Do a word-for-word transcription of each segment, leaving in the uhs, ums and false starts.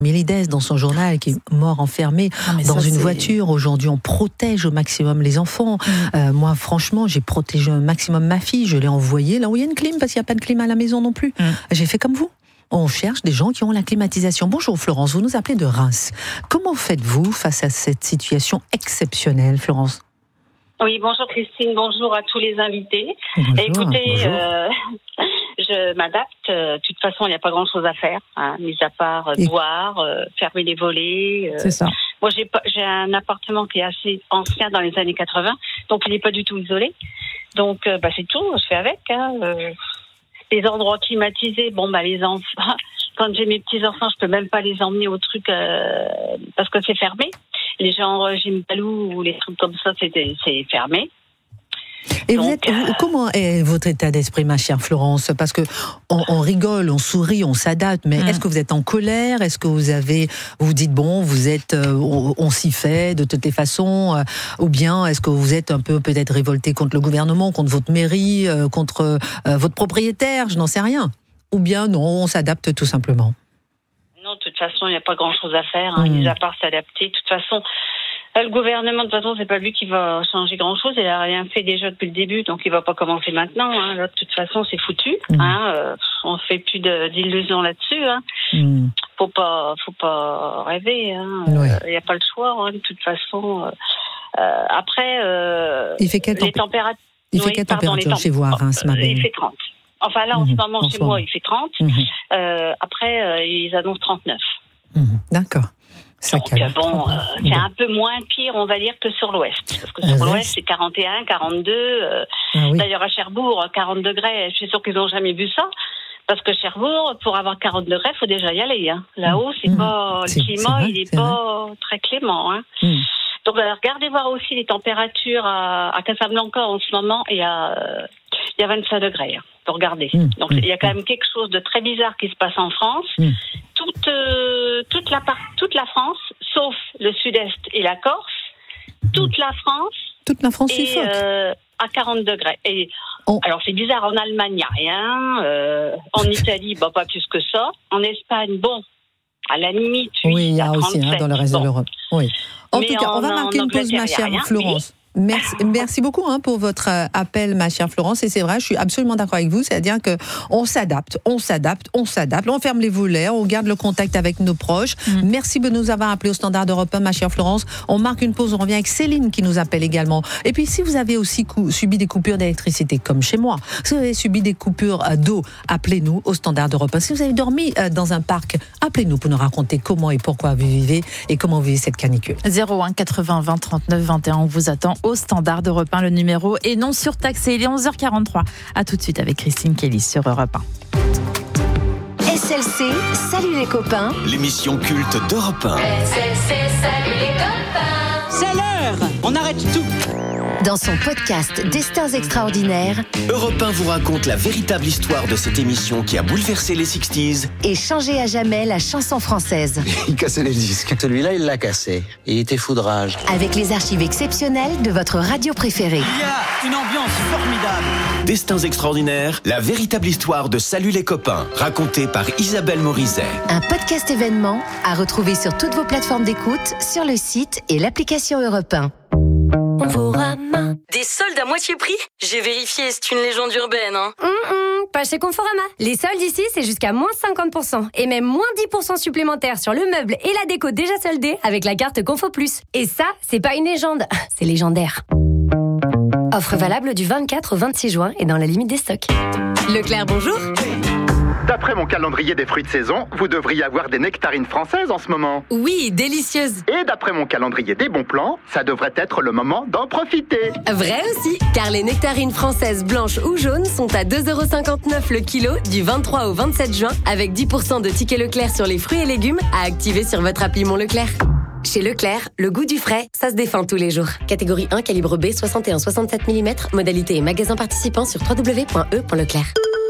Milides dans son journal qui est mort enfermé ah, dans ça, une c'est... voiture. Aujourd'hui, on protège au maximum les enfants. Mmh. Euh, moi, franchement, j'ai protégé au maximum ma fille. Je l'ai envoyée là où il y a une clim parce qu'il n'y a pas de clim à la maison non plus. Mmh. J'ai fait comme vous. On cherche des gens qui ont la climatisation. Bonjour Florence, vous nous appelez de Reims. Comment faites-vous face à cette situation exceptionnelle, Florence ? Oui, bonjour Christine, bonjour à tous les invités. Bonjour, Écoutez, bonjour. Euh, je m'adapte. De toute façon, il n'y a pas grand-chose à faire, hein, mis à part euh, boire, euh, fermer les volets. Euh. C'est ça. Moi, j'ai, pas, j'ai un appartement qui est assez ancien dans les années quatre-vingts, donc il n'est pas du tout isolé. Donc, euh, bah, c'est tout, je fais avec. Hein, euh. Les endroits climatisés, bon, bah, les enfants... Quand j'ai mes petits-enfants, je peux même pas les emmener au truc euh, parce que c'est fermé. Les gens Gymbalou ou les trucs comme ça, c'est, c'est fermé. Et Donc, vous êtes, vous, comment est votre état d'esprit, ma chère Florence ? Parce que on, on rigole, on sourit, on s'adapte, mais mmh. est-ce que vous êtes en colère ? Est-ce que vous avez, vous vous dites bon, vous êtes, euh, on, on s'y fait de toutes les façons, euh, ou bien est-ce que vous êtes un peu peut-être révolté contre le gouvernement, contre votre mairie, euh, contre euh, votre propriétaire ? Je n'en sais rien. Ou bien non, on s'adapte tout simplement. Non, de toute façon, il n'y a pas grand-chose à faire, hein, mmh. mis à part s'adapter. De toute façon, le gouvernement, de toute façon, c'est pas lui qui va changer grand-chose. Il a rien fait déjà depuis le début, donc il va pas commencer maintenant. Hein. Là, de toute façon, c'est foutu. Mmh. Hein, euh, on fait plus de, d'illusions là-dessus. Hein. Mmh. Faut pas, faut pas rêver. Hein. Il ouais. n'y a pas le choix. Hein, de toute façon. Euh, après, euh, il fait quelle les températures. Il fait oui, quelle pardon, température chez vous à Reims, ma belle ? Il fait trente. Enfin là, en mmh. ce moment, en chez ce moi, moment. il fait trente. Mmh. Euh, après, euh, ils annoncent trente-neuf. Mmh. D'accord. Ça Donc, calme. bon, euh, c'est bon. un peu moins pire, on va dire, que sur l'Ouest. Parce que sur euh, l'Ouest, c'est quarante et un, quarante-deux. Euh, ah, oui. D'ailleurs, à Cherbourg, quarante degrés, je suis sûre qu'ils n'ont jamais vu ça. Parce que Cherbourg, pour avoir quarante degrés, il faut déjà y aller. Hein. Là-haut, c'est mmh. pas, c'est, le climat, vrai, il n'est pas vrai. très clément. Hein. Mmh. Donc, alors, regardez voir aussi les températures à, à Casablanca en ce moment. Il y a, euh, il y a vingt-cinq degrés. Hein. Pour regarder. Mmh, Donc il mmh, y a quand même quelque chose de très bizarre qui se passe en France. Mmh. Toute, euh, toute, la part, toute la France, sauf le sud-est et la Corse, toute la France, toute la France est euh, à quarante degrés. Et, oh. Alors c'est bizarre, en Allemagne, il n'y a rien. Euh, en Italie, bah, pas plus que ça. En Espagne, bon, à la limite, oui, il y a aussi hein, dans le reste bon. de l'Europe. Oui. En Mais tout cas, en, on va marquer une pause, ma chère rien, Florence. Oui. Merci, merci beaucoup hein, pour votre appel, ma chère Florence. Et c'est vrai, je suis absolument d'accord avec vous. C'est-à-dire que on s'adapte, on s'adapte, on s'adapte. On ferme les volets, on garde le contact avec nos proches. Mmh. Merci de nous avoir appelés au Standard Europe un, ma chère Florence. On marque une pause, on revient avec Céline qui nous appelle également. Et puis, si vous avez aussi cou- subi des coupures d'électricité, comme chez moi, si vous avez subi des coupures d'eau, appelez-nous au Standard Europe un. Si vous avez dormi dans un parc, appelez-nous pour nous raconter comment et pourquoi vous vivez et comment vous vivez cette canicule. zéro un quatre-vingts vingt trente-neuf vingt et un, on vous attend au Standard d'Europe un, le numéro est non surtaxé. Il est onze heures quarante-trois. À tout de suite avec Christine Kelly sur Europe un. S L C, salut les copains. L'émission culte d'Europe un. S L C, salut les copains. C'est l'heure, on arrête tout. Dans son podcast Destins extraordinaires, Europe un vous raconte la véritable histoire de cette émission qui a bouleversé les soixante-dix et changé à jamais la chanson française. Il cassait les disques. Celui-là, il l'a cassé. Il était foudrage. Avec les archives exceptionnelles de votre radio préférée. Il y a une ambiance formidable. Destins extraordinaires, la véritable histoire de Salut les copains, racontée par Isabelle Morizet. Un podcast événement à retrouver sur toutes vos plateformes d'écoute, sur le site et l'application Europe un. Conforama. Des soldes à moitié prix ? J'ai vérifié, c'est une légende urbaine. Hein. Mmh, pas chez Conforama. Les soldes ici, c'est jusqu'à moins cinquante pour cent. Et même moins dix pour cent supplémentaires sur le meuble et la déco déjà soldée avec la carte Confo Plus. Et ça, c'est pas une légende, c'est légendaire. Offre valable du vingt-quatre au vingt-six juin et dans la limite des stocks. Leclerc, bonjour. D'après mon calendrier des fruits de saison, vous devriez avoir des nectarines françaises en ce moment. Oui, délicieuses. Et d'après mon calendrier des bons plans, ça devrait être le moment d'en profiter. Vrai aussi, car les nectarines françaises blanches ou jaunes sont à deux euros cinquante-neuf le kilo du vingt-trois au vingt-sept juin avec dix pour cent de tickets Leclerc sur les fruits et légumes à activer sur votre appli Mon Leclerc. Chez Leclerc, le goût du frais, ça se défend tous les jours. Catégorie un, calibre B, soixante et un virgule soixante-sept millimètres. Modalité et magasin participant sur w w w point e point leclerc.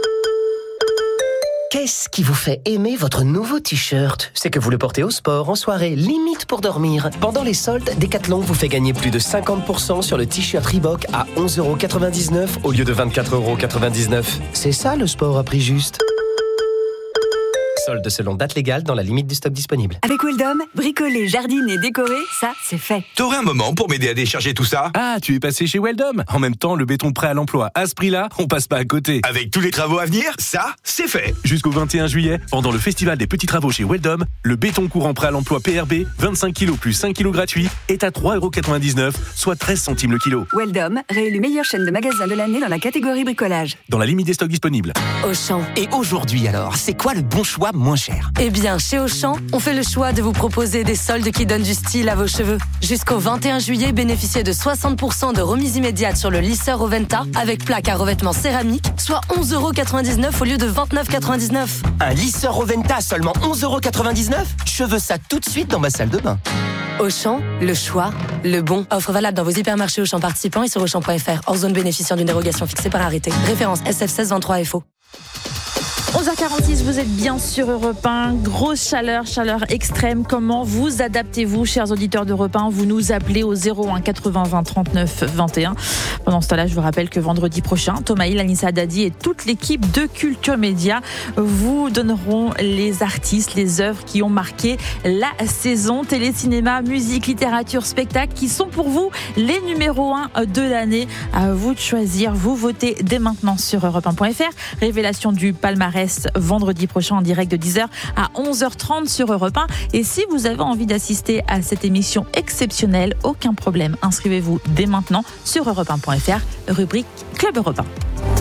Qu'est-ce qui vous fait aimer votre nouveau t-shirt ? C'est que vous le portez au sport, en soirée, limite pour dormir. Pendant les soldes, Decathlon vous fait gagner plus de cinquante pour cent sur le t-shirt Reebok à onze euros quatre-vingt-dix-neuf au lieu de vingt-quatre euros quatre-vingt-dix-neuf. C'est ça le sport à prix juste. Solde selon date légale dans la limite du stock disponible. Avec Weldom, bricoler, jardiner, décorer, ça, c'est fait. T'aurais un moment pour m'aider à décharger tout ça ? Ah, tu es passé chez Weldom. En même temps, le béton prêt à l'emploi, à ce prix-là, on passe pas à côté. Avec tous les travaux à venir, ça, c'est fait. Jusqu'au vingt et un juillet, pendant le festival des petits travaux chez Weldom, le béton courant prêt à l'emploi P R B, vingt-cinq kilos plus cinq kilos gratuits, est à trois euros quatre-vingt-dix-neuf, soit treize centimes le kilo. Weldom, réélu meilleure chaîne de magasins de l'année dans la catégorie bricolage. Dans la limite des stocks disponibles. Auchan. Et aujourd'hui alors, c'est quoi le bon choix moins cher ? Eh bien, chez Auchan, on fait le choix de vous proposer des soldes qui donnent du style à vos cheveux. Jusqu'au vingt et un juillet, bénéficiez de soixante pour cent de remise immédiate sur le lisseur Oventa avec plaque à revêtement céramique, soit onze euros quatre-vingt-dix-neuf au lieu de vingt-neuf euros quatre-vingt-dix-neuf. Un lisseur Oventa à seulement onze euros quatre-vingt-dix-neuf ? Je veux ça tout de suite dans ma salle de bain. Auchan, le choix, le bon. Offre valable dans vos hypermarchés Auchan participants et sur auchan point f r. Hors zone bénéficiant d'une dérogation fixée par arrêté. Référence S F seize vingt-trois F O. onze heures quarante-six, vous êtes bien sur Europe un. Grosse chaleur, chaleur extrême. Comment vous adaptez-vous, chers auditeurs d'Europe un ? Vous nous appelez au zéro un quatre-vingts vingt trente-neuf vingt et un. Pendant ce temps-là, je vous rappelle que vendredi prochain, Thomas Hill, Anissa Dadi et toute l'équipe de Culture Média vous donneront les artistes, les œuvres qui ont marqué la saison. Télé, cinéma, musique, littérature, spectacle, qui sont pour vous les numéros un de l'année. À vous de choisir. Vous votez dès maintenant sur europe un point f r. Révélation du palmarès vendredi prochain en direct de dix heures à onze heures trente sur Europe un. Et si vous avez envie d'assister à cette émission exceptionnelle, aucun problème, inscrivez-vous dès maintenant sur europe un point f r, rubrique Club Europe un.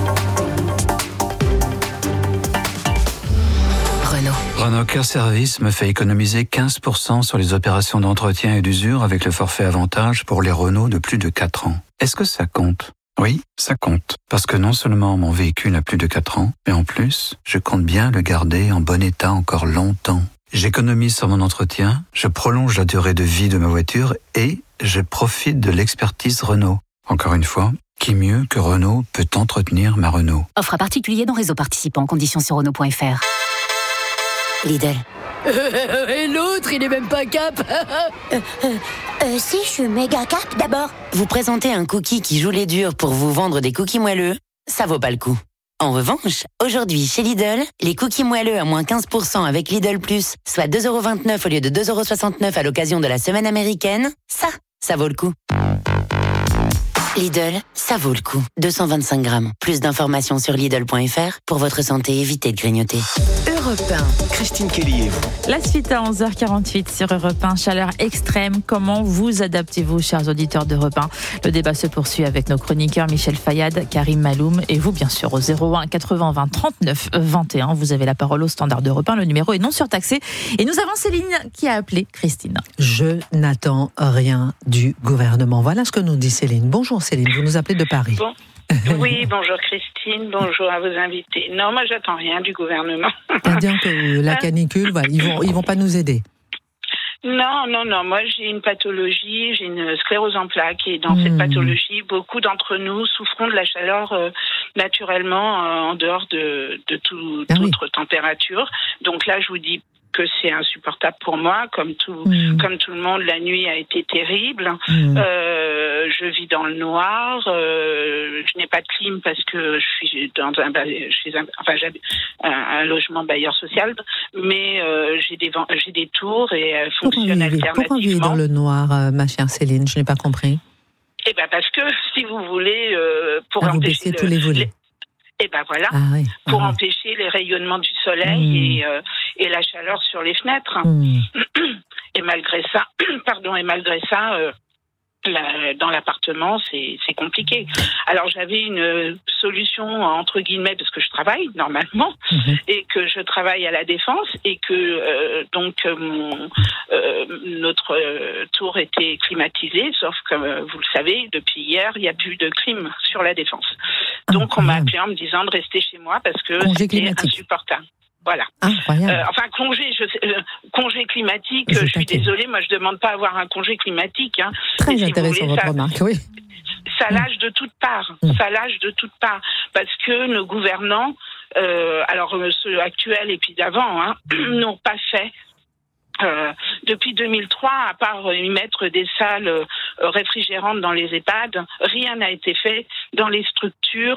Renault. Renault Care Service me fait économiser quinze pour cent sur les opérations d'entretien et d'usure avec le forfait avantage pour les Renault de plus de quatre ans. Est-ce que ça compte ? Oui, ça compte. Parce que non seulement mon véhicule a plus de quatre ans, mais en plus, je compte bien le garder en bon état encore longtemps. J'économise sur mon entretien, je prolonge la durée de vie de ma voiture et je profite de l'expertise Renault. Encore une fois, qui mieux que Renault peut entretenir ma Renault ? Offre à particulier dans réseau participant. Conditions sur Renault point f r. Lidl. Et l'autre, il est même pas cap. euh, euh, euh, si, je suis méga cap d'abord. Vous présentez un cookie qui joue les durs pour vous vendre des cookies moelleux, ça vaut pas le coup. En revanche, aujourd'hui chez Lidl, les cookies moelleux à moins quinze pour cent avec Lidl Plus, soit deux euros vingt-neuf au lieu de deux euros soixante-neuf à l'occasion de la semaine américaine, ça, ça vaut le coup. Lidl, ça vaut le coup. deux cent vingt-cinq grammes. Plus d'informations sur Lidl point f r. Pour votre santé, évitez de grignoter. Europe un, Christine Kelly et vous. La suite à onze heures quarante-huit sur Europe un. Chaleur extrême. Comment vous adaptez-vous, chers auditeurs d'Europe un ? Le débat se poursuit avec nos chroniqueurs Michel Fayad, Karim Maloum et vous, bien sûr, au zéro un quatre-vingts vingt trente-neuf vingt et un. Vous avez la parole au standard d'Europe un. Le numéro est non surtaxé. Et nous avons Céline qui a appelé Christine. Je n'attends rien du gouvernement. Voilà ce que nous dit Céline. Bonjour Céline, vous nous appelez de Paris. Bon. Oui, bonjour Christine, bonjour à vos invités. Non, moi j'attends rien du gouvernement. C'est-à-dire que la canicule, voilà, ils vont, ils vont pas nous aider. Non, non, non. Moi, j'ai une pathologie, j'ai une sclérose en plaques, et dans mmh. cette pathologie, beaucoup d'entre nous souffront de la chaleur euh, naturellement euh, en dehors de, de tout, ah, toute oui. température. Donc là, je vous dis que c'est insupportable pour moi, comme tout, mmh. comme tout le monde. La nuit a été terrible. Mmh. Euh, je vis dans le noir. Euh, je n'ai pas de clim parce que je suis dans un, chez un enfin, j'habite un, un logement bailleur social, mais euh, j'ai des j'ai des tours et elles fonctionnent alternativement. Pourquoi vous vivez dans le noir, euh, ma chère Céline ? Je n'ai pas compris. Eh ben parce que si vous voulez, euh, pour ah, vous baissez tous les volets. Et ben voilà, ah oui, pour ah empêcher les rayonnements du soleil mmh. et, euh, et la chaleur sur les fenêtres. Mmh. Et malgré ça, pardon, et malgré ça, euh, la, dans l'appartement, c'est, c'est compliqué. Alors j'avais une solution entre guillemets parce que je travaille normalement mmh. et que je travaille à la Défense et que euh, donc mon, euh, notre euh, tour était climatisée, sauf que euh, vous le savez, depuis hier, il n'y a plus de clim sur la Défense. Donc on m'a appelé en me disant de rester chez moi parce que congé c'était climatique. Insupportable. Voilà. Incroyable. Euh, enfin, congé, je sais, euh, congé climatique, je, je suis désolée, moi je demande pas à avoir un congé climatique. Hein. Très si intéressant voulez, votre ça, remarque, oui. Ça lâche de toutes parts, mmh. ça lâche de toutes parts, parce que nos gouvernants, euh, alors ceux actuels et puis d'avant, hein, n'ont pas fait. Euh, depuis deux mille trois, à part y mettre des salles euh, réfrigérantes dans les EHPAD, rien n'a été fait dans les structures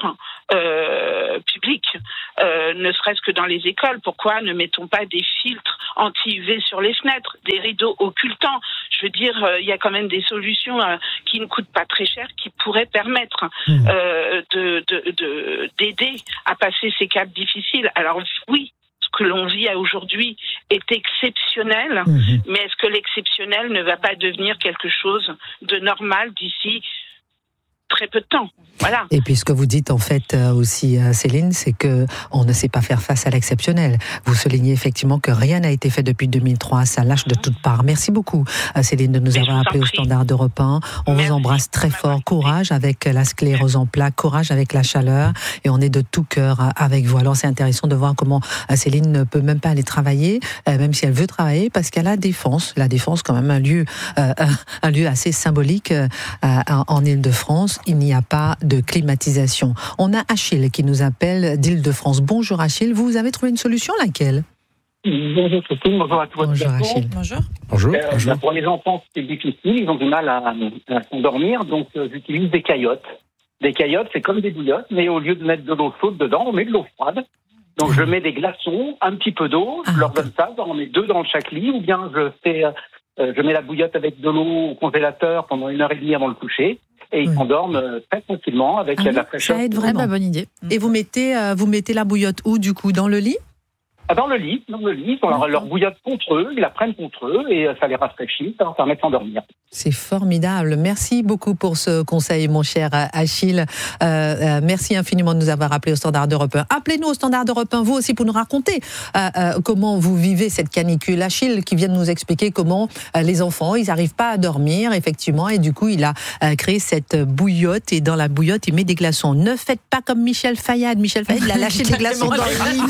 euh, publiques, euh, ne serait-ce que dans les écoles. Pourquoi ne mettons pas des filtres anti-U V sur les fenêtres, des rideaux occultants? Je veux dire, euh, il y a quand même des solutions euh, qui ne coûtent pas très cher, qui pourraient permettre euh, de, de, de, d'aider à passer ces caps difficiles. Alors oui, ce que l'on vit aujourd'hui est exceptionnel, mmh. mais est-ce que l'exceptionnel ne va pas devenir quelque chose de normal d'ici très peu de temps? Voilà. Et puis ce que vous dites en fait euh, aussi, euh, Céline, c'est que on ne sait pas faire face à l'exceptionnel. Vous soulignez effectivement que rien n'a été fait depuis deux mille trois, ça lâche de toutes parts. Merci beaucoup, euh, Céline, de nous Mais avoir appelé au Standard d'Europe un. On Merci. vous embrasse très fort. Courage avec la sclérose en plaques, courage avec la chaleur, et on est de tout cœur avec vous. Alors c'est intéressant de voir comment euh, Céline ne peut même pas aller travailler, euh, même si elle veut travailler, parce qu'à la Défense, la Défense quand même un lieu, euh, un lieu assez symbolique euh, en Île-de-France. Il n'y a pas de climatisation. On a Achille qui nous appelle d'Île-de-France. Bonjour Achille, vous avez trouvé une solution, laquelle? Bonjour Christine, bonjour à tous. Bonjour Achille. Bonjour. Bonjour. Euh, bonjour. Pour les enfants, c'est difficile, ils ont du mal à, à s'endormir, donc euh, j'utilise des caillottes. Des caillottes, c'est comme des bouillottes, mais au lieu de mettre de l'eau chaude dedans, on met de l'eau froide. Donc je mets des glaçons, un petit peu d'eau, je ah, leur donne ça, on met deux dans chaque lit, ou bien je fais, euh, je mets la bouillotte avec de l'eau au congélateur pendant une heure et demie avant le coucher. Et ils s'endorment mmh. très tranquillement avec ah, la fraîcheur. Ça aide vraiment. Ah bah, bonne idée. Et vous mettez, euh, vous mettez la bouillotte où, du coup, dans le lit? Ah, dans le lit, dans le lit, ils ont leur, leur bouillotte contre eux, ils la prennent contre eux et ça les rafraîchit, ça leur permet de s'endormir. C'est formidable. Merci beaucoup pour ce conseil, mon cher Achille. Euh, euh, merci infiniment de nous avoir appelés au Standard d'Europe un. Appelez-nous au Standard d'Europe un, vous aussi, pour nous raconter euh, euh, comment vous vivez cette canicule. Achille qui vient de nous expliquer comment euh, les enfants, ils n'arrivent pas à dormir, effectivement, et du coup, il a euh, créé cette bouillotte, et dans la bouillotte, il met des glaçons. Ne faites pas comme Michel Fayad. Michel Fayad, il a lâché des glaçons dans le lit.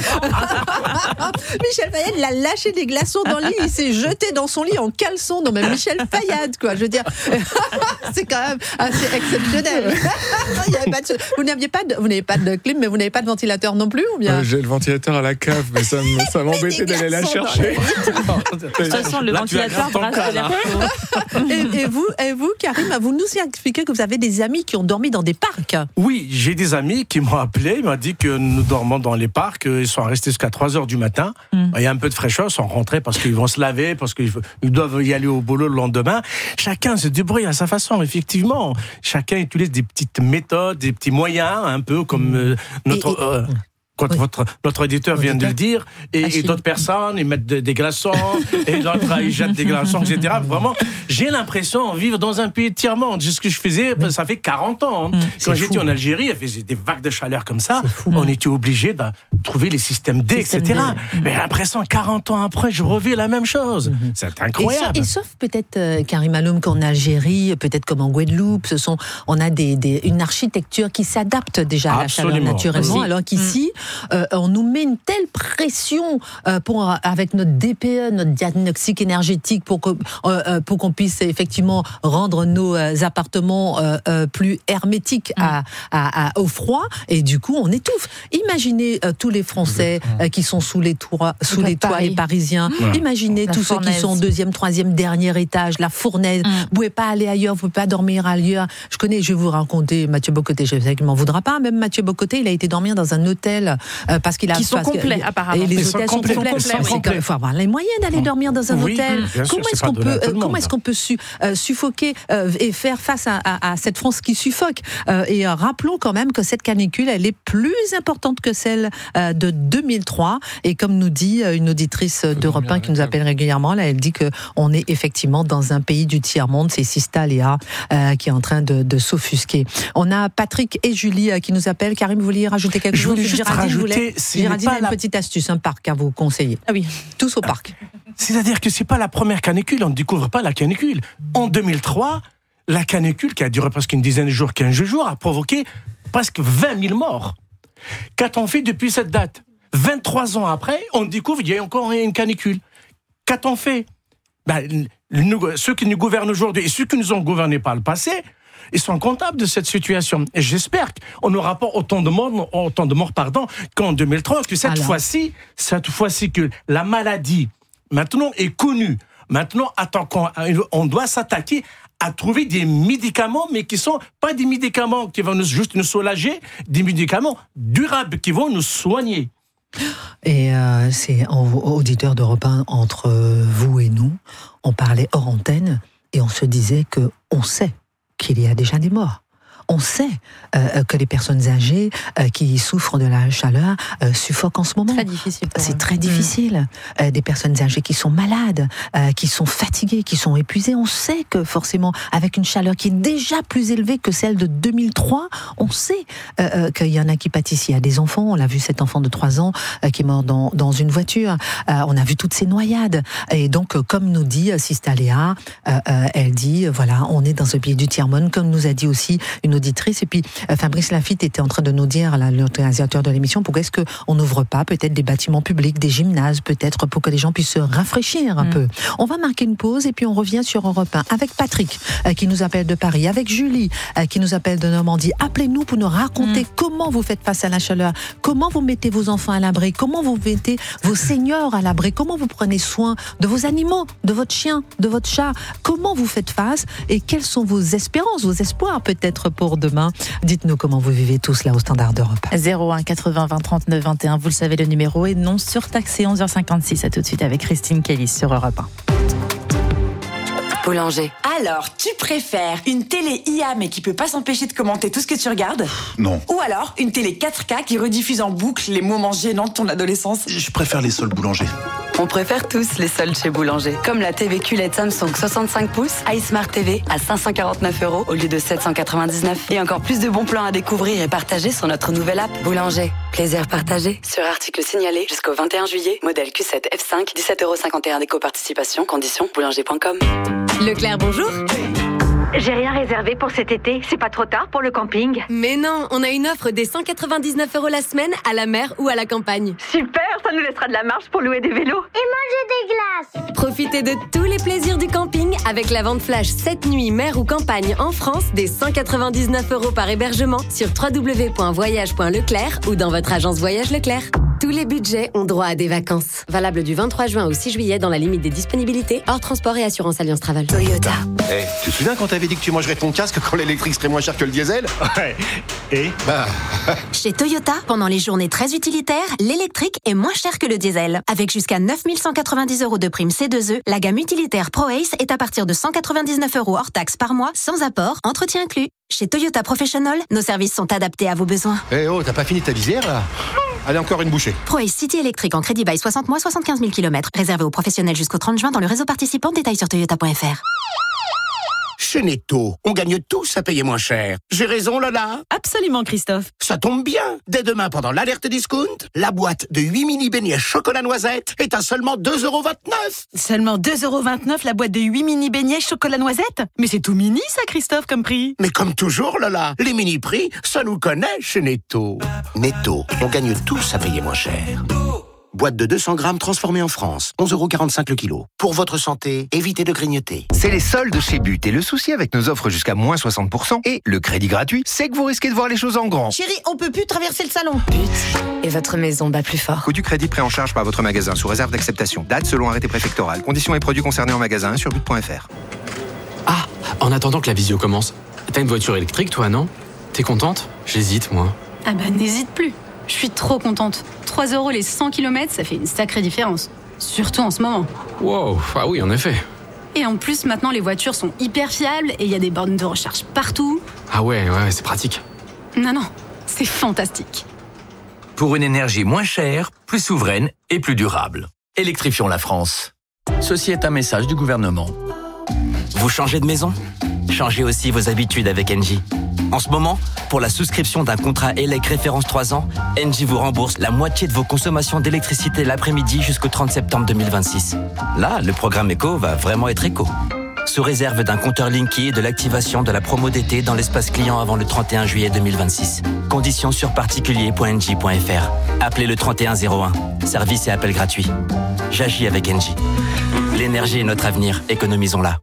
Michel Fayad, il a lâché des glaçons dans le lit, il s'est jeté dans son lit en caleçon. Non, mais Michel Fayad, quoi. Je veux dire, c'est quand même assez exceptionnel. Il y avait pas de, vous n'aviez pas de, vous n'avez pas de clim, mais vous n'avez pas de ventilateur non plus, ou bien? euh, J'ai le ventilateur à la cave, mais ça, ça m'embêtait d'aller la chercher. De toute façon, le ventilateur brasse l'air chaud. Et, et vous, et vous, Karim, vous nous expliquez que vous avez des amis qui ont dormi dans des parcs. Oui, j'ai des amis qui m'ont appelé, ils m'ont dit que nous dormons dans les parcs, ils sont restés jusqu'à trois heures du matin. Mm. Il y a un peu de fraîcheur, ils sont rentrés parce qu'ils vont se laver, parce qu'ils doivent y aller au boulot le lendemain. Chacun se débrouille à sa façon, effectivement. Chacun utilise des petites méthodes, des petits moyens, un peu comme euh, notre... Et, et... Euh, Quand oui. votre, notre éditeur vient de le dire, et, et d'autres personnes, ils mettent de, des glaçons, et d'autres, ils jettent des glaçons, et cetera. Vraiment, j'ai l'impression de vivre dans un pays de tiers-monde. C'est ce que je faisais, oui. ça fait quarante ans. Mmh, Quand j'étais fou. en Algérie, il faisait des vagues de chaleur comme ça, fou, on mmh. était obligé de trouver les systèmes D, et cetera. D. Mais j'ai l'impression, quarante ans après, je revis la même chose. Mmh. C'est incroyable. Et, et sauf peut-être, euh, Karim Aloum, qu'en Algérie, peut-être comme en Guadeloupe, ce sont, on a des, des, une architecture qui s'adapte déjà à Absolument. la chaleur naturellement, oui. alors qu'ici, mmh. Euh, on nous met une telle pression euh, pour, avec notre D P E, notre diagnostic énergétique, pour, que, euh, pour qu'on puisse effectivement rendre nos euh, appartements euh, euh, plus hermétiques à, à, à, au froid, et du coup on étouffe. Imaginez euh, tous les Français euh, qui sont sous les toits, sous les toits et parisiens. Ouais. Imaginez la tous fournaise. Ceux qui sont au deuxième, troisième, dernier étage, la fournaise. Mm. Vous pouvez pas aller ailleurs, vous pouvez pas dormir ailleurs. Je connais, je vais vous raconter Mathieu Bocoté. Je sais qu'il m'en voudra pas. Même Mathieu Bocoté, il a été dormir dans un hôtel. Euh, parce qu'il a qui sont complets que, apparemment. Et les Ils hôtels sont complets. complets. Il faut avoir les moyens d'aller dormir dans un oui, hôtel. Comment sûr, est-ce qu'on peut, euh, comment est-ce qu'on peut su, euh, suffoquer euh, et faire face à, à, à cette France qui suffoque euh, Et euh, rappelons quand même que cette canicule, elle est plus importante que celle euh, de deux mille trois. Et comme nous dit une auditrice d'Europe un qui nous appelle régulièrement, là, elle dit que on est effectivement dans un pays du tiers monde. C'est Sista Léa euh, qui est en train de, de s'offusquer. On a Patrick et Julie euh, qui nous appellent. Karim, vous vouliez rajouter quelque chose? Je voulais juste rajouter. Géraldine a une la... petite astuce, un parc à vous conseiller. Ah oui, tous au parc. C'est-à-dire que c'est pas la première canicule, on ne découvre pas la canicule. En deux mille trois, la canicule, qui a duré presque une dizaine de jours, quinze jours, a provoqué presque vingt mille morts. Qu'a-t-on fait depuis cette date? vingt-trois ans après, on découvre qu'il y a encore une canicule. Qu'a-t-on fait? Ben, nous, ceux qui nous gouvernent aujourd'hui et ceux qui nous ont gouvernés par le passé, ils sont comptables de cette situation. Et j'espère qu'on n'aura pas autant de morts, autant de morts pardon, qu'en deux mille trois, que cette Alors. fois-ci, cette fois-ci que la maladie, maintenant, est connue. Maintenant, attends, on doit s'attaquer à trouver des médicaments, mais qui sont pas des médicaments qui vont nous, juste nous soulager, des médicaments durables qui vont nous soigner. Et euh, c'est en, auditeur d'Europe un, entre vous et nous, on parlait hors antenne et on se disait que on sait qu'il y a déjà des morts. On sait euh, que les personnes âgées euh, qui souffrent de la chaleur euh, suffoquent en ce moment. Très difficile. C'est très difficile. Mmh. Euh, des personnes âgées qui sont malades, euh, qui sont fatiguées, qui sont épuisées. On sait que forcément, avec une chaleur qui est déjà plus élevée que celle de deux mille trois, on sait euh, euh, qu'il y en a qui pâtissent. Il y a des enfants. On l'a vu, cet enfant de trois ans euh, qui est mort dans, dans une voiture. Euh, on a vu toutes ces noyades. Et donc, euh, comme nous dit euh, Sista Léa, euh, euh, elle dit, euh, voilà, on est dans un pays du tiers-monde, comme nous a dit aussi une auditrice. Et puis euh, Fabrice Lafitte était en train de nous dire, là, le réalisateur de l'émission, pourquoi est-ce qu'on n'ouvre pas peut-être des bâtiments publics, des gymnases peut-être, pour que les gens puissent se rafraîchir un mmh. peu. On va marquer une pause et puis on revient sur Europe un avec Patrick euh, qui nous appelle de Paris, avec Julie euh, qui nous appelle de Normandie. Appelez-nous pour nous raconter mmh. comment vous faites face à la chaleur, comment vous mettez vos enfants à l'abri, comment vous mettez vos seniors à l'abri, comment vous prenez soin de vos animaux, de votre chien, de votre chat, comment vous faites face et quelles sont vos espérances, vos espoirs peut-être pour demain. Dites-nous comment vous vivez tout cela au Standard d'Europe. zéro un quatre-vingts vingt trente-neuf vingt et un, vous le savez, le numéro est non surtaxé. Onze heures cinquante-six, à tout de suite avec Christine Kelly sur Europe un. Boulanger. Alors, tu préfères une télé I A mais qui peut pas s'empêcher de commenter tout ce que tu regardes ? Non. Ou alors une télé quatre K qui rediffuse en boucle les moments gênants de ton adolescence ? Je préfère les soldes Boulanger. On préfère tous les soldes chez Boulanger. Comme la T V Q L E D Samsung soixante-cinq pouces, iSmart T V à cinq cent quarante-neuf euros au lieu de sept cent quatre-vingt-dix-neuf. Et encore plus de bons plans à découvrir et partager sur notre nouvelle app. Boulanger. Plaisir partagé. Sur article signalé jusqu'au vingt et un juillet. Modèle Q sept F cinq, dix-sept euros cinquante et un d'éco-participation. Conditions boulanger point com. Leclerc, bonjour. J'ai rien réservé pour cet été, c'est pas trop tard pour le camping. Mais non, on a une offre des cent quatre-vingt-dix-neuf euros la semaine à la mer ou à la campagne. Super, ça nous laissera de la marge pour louer des vélos. Et manger des glaces. Profitez de tous les plaisirs du camping avec la vente flash sept nuits mer ou campagne en France des cent quatre-vingt-dix-neuf euros par hébergement sur w w w point voyage point leclerc ou dans votre agence Voyage Leclerc. Tous les budgets ont droit à des vacances. Valable du vingt-trois juin au six juillet dans la limite des disponibilités, hors transport et assurance Alliance Travel. Toyota. Eh, hey, tu te souviens quand t'avais dit que tu mangerais ton casque quand l'électrique serait moins cher que le diesel ? Ouais. Et bah... Chez Toyota, pendant les journées très utilitaires, l'électrique est moins cher que le diesel. Avec jusqu'à neuf mille cent quatre-vingt-dix euros de prime C deux E, la gamme utilitaire ProAce est à partir de cent quatre-vingt-dix-neuf euros hors taxe par mois, sans apport, entretien inclus. Chez Toyota Professional, nos services sont adaptés à vos besoins. Eh hey, oh, t'as pas fini ta visière là ? Allez, encore une bouchée. ProAce City électrique en crédit bail soixante mois, soixante-quinze mille kilomètres. Réservé aux professionnels jusqu'au trente juin dans le réseau participant. Détails sur toyota point f r. Chez Netto, on gagne tous à payer moins cher. J'ai raison, Lola ? Absolument, Christophe. Ça tombe bien. Dès demain, pendant l'alerte discount, la boîte de huit mini beignets chocolat noisette est à seulement deux euros vingt-neuf. Seulement deux euros vingt-neuf la boîte de huit mini beignets chocolat noisette ? Mais c'est tout mini, ça, Christophe, comme prix. Mais comme toujours, Lola, les mini-prix, ça nous connaît chez Netto. Netto, on gagne tous à payer moins cher. Boîte de deux cents grammes transformée en France, onze euros quarante-cinq le kilo. Pour votre santé, évitez de grignoter. C'est les soldes chez But et le souci avec nos offres jusqu'à moins soixante pour cent et le crédit gratuit, c'est que vous risquez de voir les choses en grand. Chérie, on peut plus traverser le salon. But et votre maison bat plus fort. Coût du crédit pris en charge par votre magasin sous réserve d'acceptation. Date selon arrêté préfectoral. Conditions et produits concernés en magasin sur but point f r. Ah, en attendant que la visio commence, t'as une voiture électrique toi, non ? T'es contente ? J'hésite, moi. Ah bah n'hésite plus. Je suis trop contente. trois euros les cent kilomètres, ça fait une sacrée différence. Surtout en ce moment. Wow, ah oui, en effet. Et en plus, maintenant, les voitures sont hyper fiables et il y a des bornes de recharge partout. Ah ouais, ouais, c'est pratique. Non, non, c'est fantastique. Pour une énergie moins chère, plus souveraine et plus durable. Électrifions la France. Ceci est un message du gouvernement. Vous changez de maison ? Changez aussi vos habitudes avec Engie. En ce moment, pour la souscription d'un contrat E L E C référence trois ans, Engie vous rembourse la moitié de vos consommations d'électricité l'après-midi jusqu'au trente septembre deux mille vingt-six. Là, le programme éco va vraiment être éco. Sous réserve d'un compteur Linky et de l'activation de la promo d'été dans l'espace client avant le trente et un juillet deux mille vingt-six. Conditions sur particulier point engie point f r. Appelez le trente et un zéro un. Service et appel gratuit. J'agis avec Engie. L'énergie est notre avenir. Économisons-la.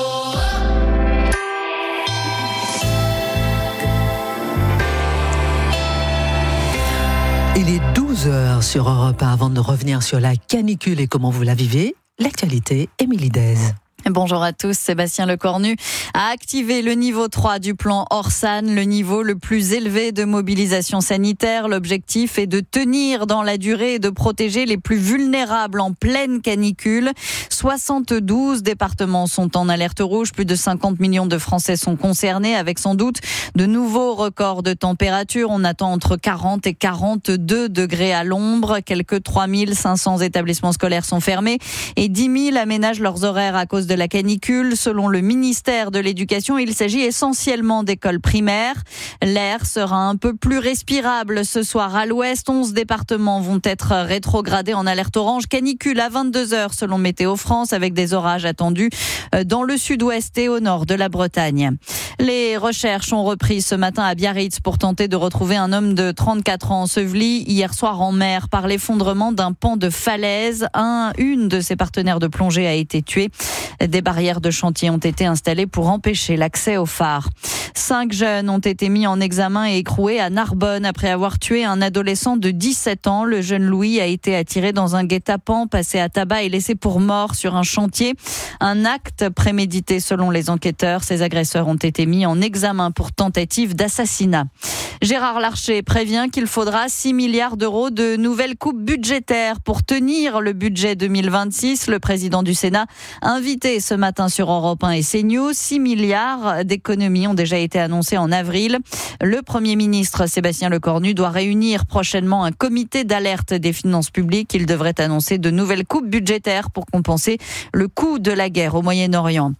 Il est douze heures sur Europe un. Avant de revenir sur la canicule et comment vous la vivez, l'actualité, Émilie Dez. Bonjour à tous. Sébastien Lecornu a activé le niveau trois du plan Orsan, le niveau le plus élevé de mobilisation sanitaire. L'objectif est de tenir dans la durée et de protéger les plus vulnérables en pleine canicule. soixante-douze départements sont en alerte rouge. Plus de cinquante millions de Français sont concernés, avec sans doute de nouveaux records de température. On attend entre quarante et quarante-deux degrés à l'ombre. Quelques trois mille cinq cents établissements scolaires sont fermés et dix mille aménagent leurs horaires à cause de la canicule. Selon le ministère de l'Éducation, il s'agit essentiellement d'écoles primaires. L'air sera un peu plus respirable ce soir à l'ouest. onze départements vont être rétrogradés en alerte orange canicule à vingt-deux heures selon Météo France, avec des orages attendus dans le sud-ouest et au nord de la Bretagne. Les recherches ont repris ce matin à Biarritz pour tenter de retrouver un homme de trente-quatre ans enseveli hier soir en mer par l'effondrement d'un pan de falaise. Un, une de ses partenaires de plongée a été tuée. Des barrières de chantier ont été installées pour empêcher l'accès au phare. Cinq jeunes ont été mis en examen et écroués à Narbonne après avoir tué un adolescent de dix-sept ans. Le jeune Louis a été attiré dans un guet-apens, passé à tabac et laissé pour mort sur un chantier. Un acte prémédité selon les enquêteurs. Ces agresseurs ont été mis en examen pour tentative d'assassinat. Gérard Larcher prévient qu'il faudra six milliards d'euros de nouvelles coupes budgétaires pour tenir le budget deux mille vingt-six. Le président du Sénat invité ce matin sur Europe un et CNews. six milliards d'économies ont déjà été annoncés en avril. Le Premier ministre Sébastien Lecornu doit réunir prochainement un comité d'alerte des finances publiques. Il devrait annoncer de nouvelles coupes budgétaires pour compenser le coût de la guerre au Moyen-Orient.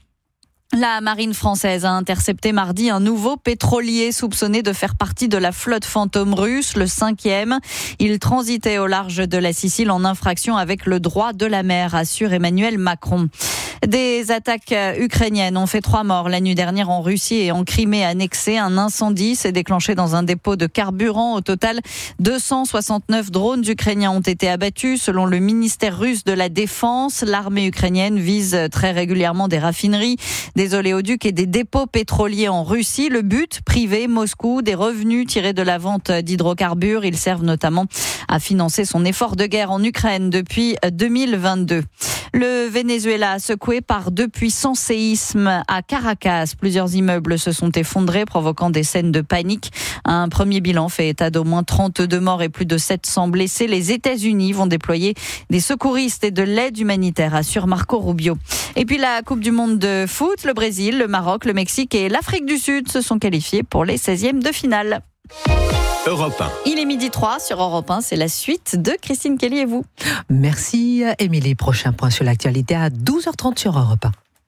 La marine française a intercepté mardi un nouveau pétrolier soupçonné de faire partie de la flotte fantôme russe, le cinquième. Il transitait au large de la Sicile en infraction avec le droit de la mer, assure Emmanuel Macron. Des attaques ukrainiennes ont fait trois morts la nuit dernière en Russie et en Crimée annexée. Un incendie s'est déclenché dans un dépôt de carburant. Au total, deux cent soixante-neuf drones ukrainiens ont été abattus. Selon le ministère russe de la Défense, l'armée ukrainienne vise très régulièrement des raffineries, des oléoducs et des dépôts pétroliers en Russie. Le but, priver Moscou des revenus tirés de la vente d'hydrocarbures. Ils servent notamment à financer son effort de guerre en Ukraine depuis deux mille vingt-deux. Le Venezuela secoué par deux puissants séismes à Caracas. Plusieurs immeubles se sont effondrés, provoquant des scènes de panique. Un premier bilan fait état d'au moins trente-deux morts et plus de sept cents blessés. Les États-Unis vont déployer des secouristes et de l'aide humanitaire, assure Marco Rubio. Et puis la Coupe du Monde de foot, le Brésil, le Maroc, le Mexique et l'Afrique du Sud se sont qualifiés pour les seizièmes de finale. Europe un. Il est midi trois sur Europe un, c'est la suite de Christine Kelly et vous. Merci Émilie. Prochain point sur l'actualité à douze heures trente sur Europe un.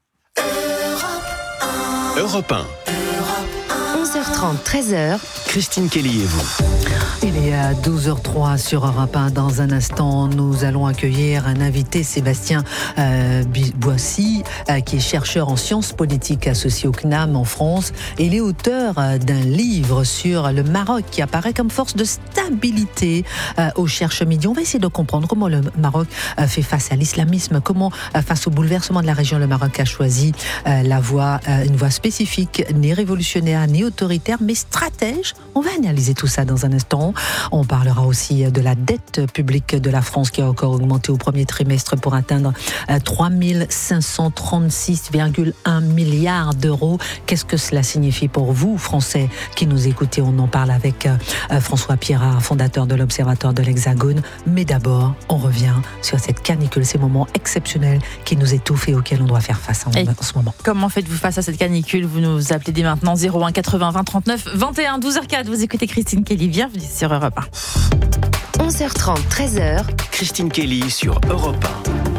Europe un. onze heures trente, treize heures. Christine Kelly et vous. Il est à douze heures trois sur Europe un. Dans un instant, nous allons accueillir un invité, Sébastien euh, Boissy, euh, qui est chercheur en sciences politiques associé au C N A M en France. Et il est auteur euh, d'un livre sur le Maroc qui apparaît comme force de stabilité euh, au Cherche Midi. On va essayer de comprendre comment le Maroc euh, fait face à l'islamisme, comment, euh, face au bouleversement de la région, le Maroc a choisi euh, la voie, euh, une voie spécifique, ni révolutionnaire, ni autoritaire, mais stratège. On va analyser tout ça dans un instant. On parlera aussi de la dette publique de la France qui a encore augmenté au premier trimestre pour atteindre trois mille cinq cent trente-six virgule un milliards d'euros. Qu'est-ce que cela signifie pour vous, Français, qui nous écoutez? On en parle avec François Pierrat, fondateur de l'Observatoire de l'Hexagone. Mais d'abord, on revient sur cette canicule, ces moments exceptionnels qui nous étouffent et auxquels on doit faire face en, en ce moment. Comment faites-vous face à cette canicule? Vous nous appelez dès maintenant zéro un quatre-vingts vingt trente-neuf vingt et un, douze heures quatre. Vous écoutez Christine Kelly. Bienvenue sur Europe un. onze heures trente, treize heures. Christine Kelly sur Europe un.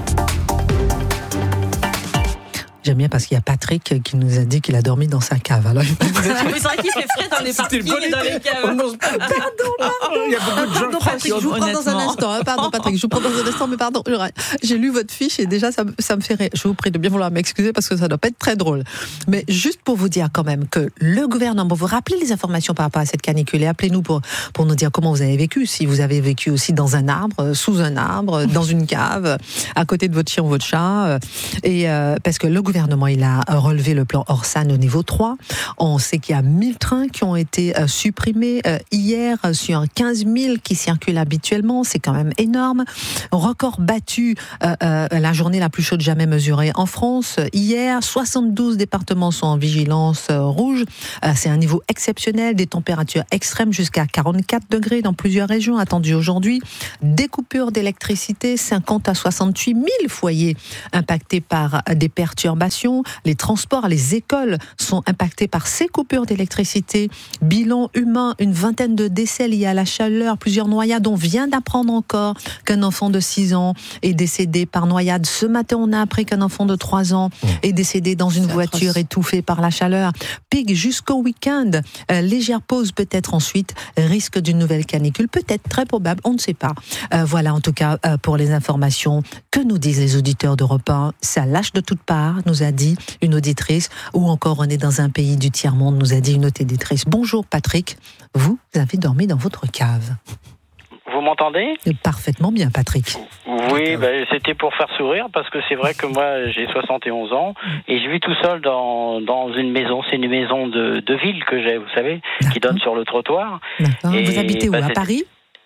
J'aime bien parce qu'il y a Patrick qui nous a dit qu'il a dormi dans sa cave. Alors, c'est vrai qu'il fait frais dans les parkings et dans les caves. Pardon, pardon. Il y a beaucoup de gens pardon, Patrick, je vous prends dans un instant. Hein, pardon, Patrick, je vous prends dans un instant, mais pardon. J'ai lu votre fiche et déjà, ça, ça me fait rire. Je vous prie de bien vouloir m'excuser parce que ça ne doit pas être très drôle. Mais juste pour vous dire quand même que le gouvernement, vous rappelez les informations par rapport à cette canicule et appelez-nous pour, pour nous dire comment vous avez vécu. Si vous avez vécu aussi dans un arbre, sous un arbre, dans une cave, à côté de votre chien ou votre chat. Et euh, parce que le gouvernement gouvernement il a relevé le plan Orsan au niveau trois. On sait qu'il y a mille trains qui ont été euh, supprimés euh, hier sur quinze mille qui circulent habituellement. C'est quand même énorme. Record battu, euh, euh, la journée la plus chaude jamais mesurée en France. Hier, soixante-douze départements sont en vigilance euh, rouge. Euh, c'est un niveau exceptionnel, des températures extrêmes jusqu'à quarante-quatre degrés dans plusieurs régions attendues aujourd'hui. Des coupures d'électricité, cinquante à soixante-huit mille foyers impactés par des perturbations. Les transports, les écoles sont impactés par ces coupures d'électricité. Bilan humain, une vingtaine de décès liés à la chaleur, plusieurs noyades. On vient d'apprendre encore qu'un enfant de six ans est décédé par noyade. Ce matin, on a appris qu'un enfant de trois ans est décédé dans une voiture atroce, étouffée par la chaleur. Pic jusqu'au week-end. Euh, légère pause peut-être ensuite. Risque d'une nouvelle canicule, peut-être, très probable, on ne sait pas. Euh, voilà en tout cas euh, pour les informations que nous disent les auditeurs d'Europe un. Ça lâche de toutes parts, nous a dit une auditrice, ou encore on est dans un pays du tiers-monde, nous a dit une autre auditrice. Bonjour Patrick, vous avez dormi dans votre cave. Vous m'entendez ? Parfaitement bien, Patrick. Oui, ben, c'était pour faire sourire, parce que c'est vrai que moi, j'ai soixante et onze ans, et je vis tout seul dans, dans une maison. C'est une maison de, de ville que j'ai, vous savez, D'accord. qui donne sur le trottoir. D'accord. Et, vous habitez où, ben, à Paris ?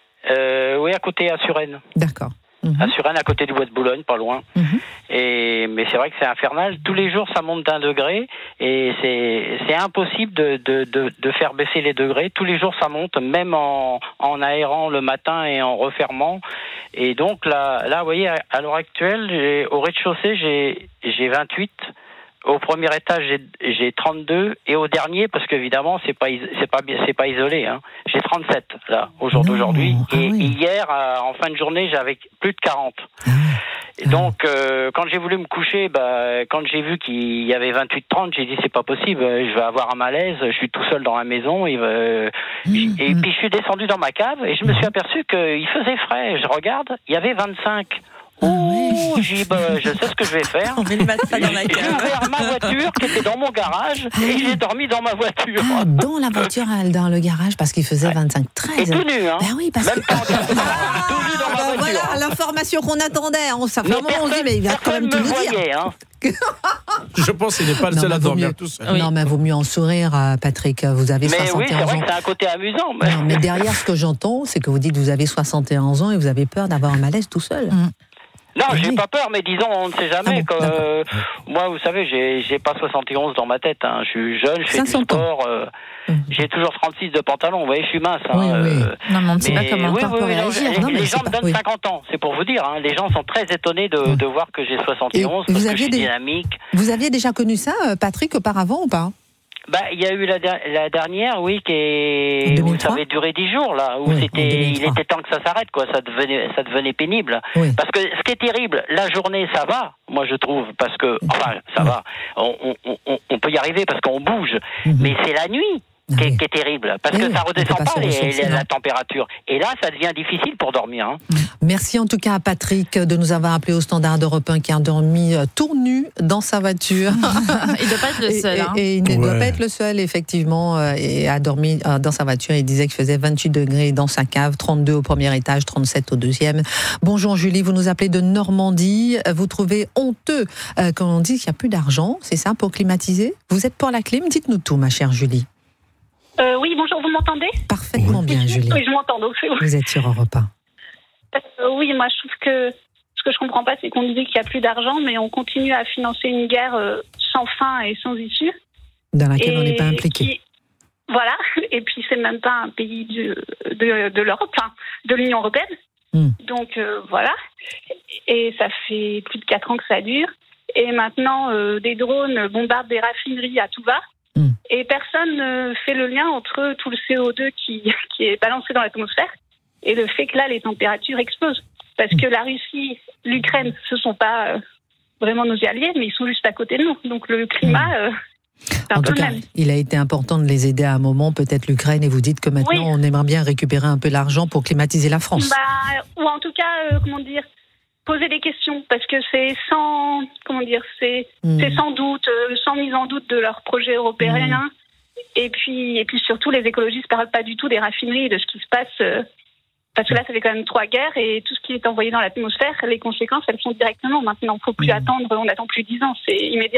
euh, Oui, à côté, à Suresnes. D'accord. Mmh. À Suresnes, à côté du Bois de Boulogne, pas loin. Mmh. Et mais c'est vrai que c'est infernal. Tous les jours, ça monte d'un degré, et c'est c'est impossible de de de, de faire baisser les degrés. Tous les jours, ça monte, même en en aérant le matin et en refermant. Et donc là, là, vous voyez, à, à l'heure actuelle, j'ai, au rez-de-chaussée, j'ai j'ai vingt-huit. Au premier étage, j'ai, j'ai trente-deux, et au dernier, parce qu'évidemment, c'est pas, c'est pas, c'est pas isolé, hein, j'ai trente-sept, là, au jour non, d'aujourd'hui. Ah et oui. Hier, en fin de journée, j'avais plus de quarante. Ah et donc, euh, quand j'ai voulu me coucher, bah, quand j'ai vu qu'il y avait vingt-huit trente, j'ai dit, c'est pas possible, je vais avoir un malaise, je suis tout seul dans la maison, et, euh, mmh, et mmh. puis je suis descendu dans ma cave, et je me suis aperçu qu'il faisait frais. Je regarde, il y avait vingt-cinq. Oh, j'ai dit, bah, je sais ce que je vais faire. On va lui mettre ça dans la cave. J'ai ouvert ma voiture qui était dans mon garage ah, et j'ai dormi dans ma voiture. Ah, dans la voiture, dans le garage, parce qu'il faisait vingt-cinq treize. Et tout nu, hein. Ben oui, parce Même que... pas en tout nu dans ma ben voiture. Voilà l'information qu'on attendait. On s'est fait un moment, on se dit, mais il va quand même tout nous dire. Hein. Je pense qu'il n'est pas le seul à dormir mieux, tout seul. Oui. Non, mais vaut mieux en sourire, Patrick. Vous avez mais soixante et onze ans. Mais oui, c'est vrai que c'est un côté amusant. Mais... Non, mais derrière, ce que j'entends, c'est que vous dites que vous avez soixante et onze ans et vous avez peur d'avoir un malaise tout seul. Mm. Non, oui. j'ai pas peur, mais disons, on ne sait jamais. Ah bon, euh, moi, vous savez, j'ai, j'ai pas soixante et onze dans ma tête. Hein. Je suis jeune, je fais du sport. Euh, mmh. J'ai toujours trente-six de pantalon. Vous voyez, je suis mince. Hein, oui, oui. Euh, non, mais on ne sait pas comment oui, on peut oui, réagir. Les, non, les gens me pas, donnent oui. cinquante ans, c'est pour vous dire. Hein. Les gens sont très étonnés de, mmh. de voir que j'ai soixante et onze, et parce que je suis des... dynamique. Vous aviez déjà connu ça, Patrick, auparavant ou pas ? Bah, il y a eu la, la dernière, oui, qui est, où ça avait duré dix jours, là, où oui, c'était, il était temps que ça s'arrête, quoi, ça devenait, ça devenait pénible. Oui. Parce que ce qui est terrible, la journée, ça va, moi, je trouve, parce que, enfin, ça oui. va, on, on, on peut y arriver parce qu'on bouge, mm-hmm. mais c'est la nuit. Qui est, qui est terrible, parce oui, que ça redescend pas, pas les, les, la température. Et là, ça devient difficile pour dormir. Hein. Merci en tout cas à Patrick de nous avoir appelé au standard d'Europe un qui a dormi tout nu dans sa voiture. Il ne doit pas être le seul. Et, hein. et, et il ne ouais. doit pas être le seul, effectivement, et a dormi dans sa voiture. Il disait qu'il faisait vingt-huit degrés dans sa cave, trente-deux au premier étage, trente-sept au deuxième. Bonjour Julie, vous nous appelez de Normandie. Vous trouvez honteux euh, quand on dit qu'il n'y a plus d'argent, c'est ça, pour climatiser ? Vous êtes pour la clim ? Dites-nous tout, ma chère Julie. Euh, oui, bonjour, vous m'entendez ? Parfaitement bien, Julie. Oui, je m'entends. Donc, vous êtes sur Europe un. Euh, oui, moi, je trouve que ce que je comprends pas, c'est qu'on disait qu'il n'y a plus d'argent, mais on continue à financer une guerre euh, sans fin et sans issue. Dans laquelle et on n'est pas impliqué. Qui, voilà, et puis c'est même pas un pays du, de, de l'Europe, enfin, de l'Union européenne. Mm. Donc, euh, voilà. Et ça fait plus de quatre ans que ça dure. Et maintenant, euh, des drones bombardent des raffineries à tout va. Mmh. Et personne ne fait le lien entre tout le C O deux qui, qui est balancé dans l'atmosphère et le fait que là, les températures explosent. Parce que la Russie, l'Ukraine, ce ne sont pas euh, vraiment nos alliés, mais ils sont juste à côté de nous. Donc le climat, euh, c'est un en peu tout le cas, même. Il a été important de les aider à un moment, peut-être l'Ukraine, et vous dites que maintenant, oui. on aimerait bien récupérer un peu d'argent pour climatiser la France. Bah, ou en tout cas, euh, comment dire poser des questions, parce que c'est sans, comment dire, c'est, mmh. c'est sans doute, euh, sans mise en doute de leur projet européen. Mmh. Et puis, et puis surtout, les écologistes ne parlent pas du tout des raffineries, de ce qui se passe, euh, parce que là, ça fait quand même trois guerres, et tout ce qui est envoyé dans l'atmosphère, les conséquences, elles sont directement maintenant. Il ne faut plus mmh. attendre, on n'attend plus dix ans, c'est immédiat.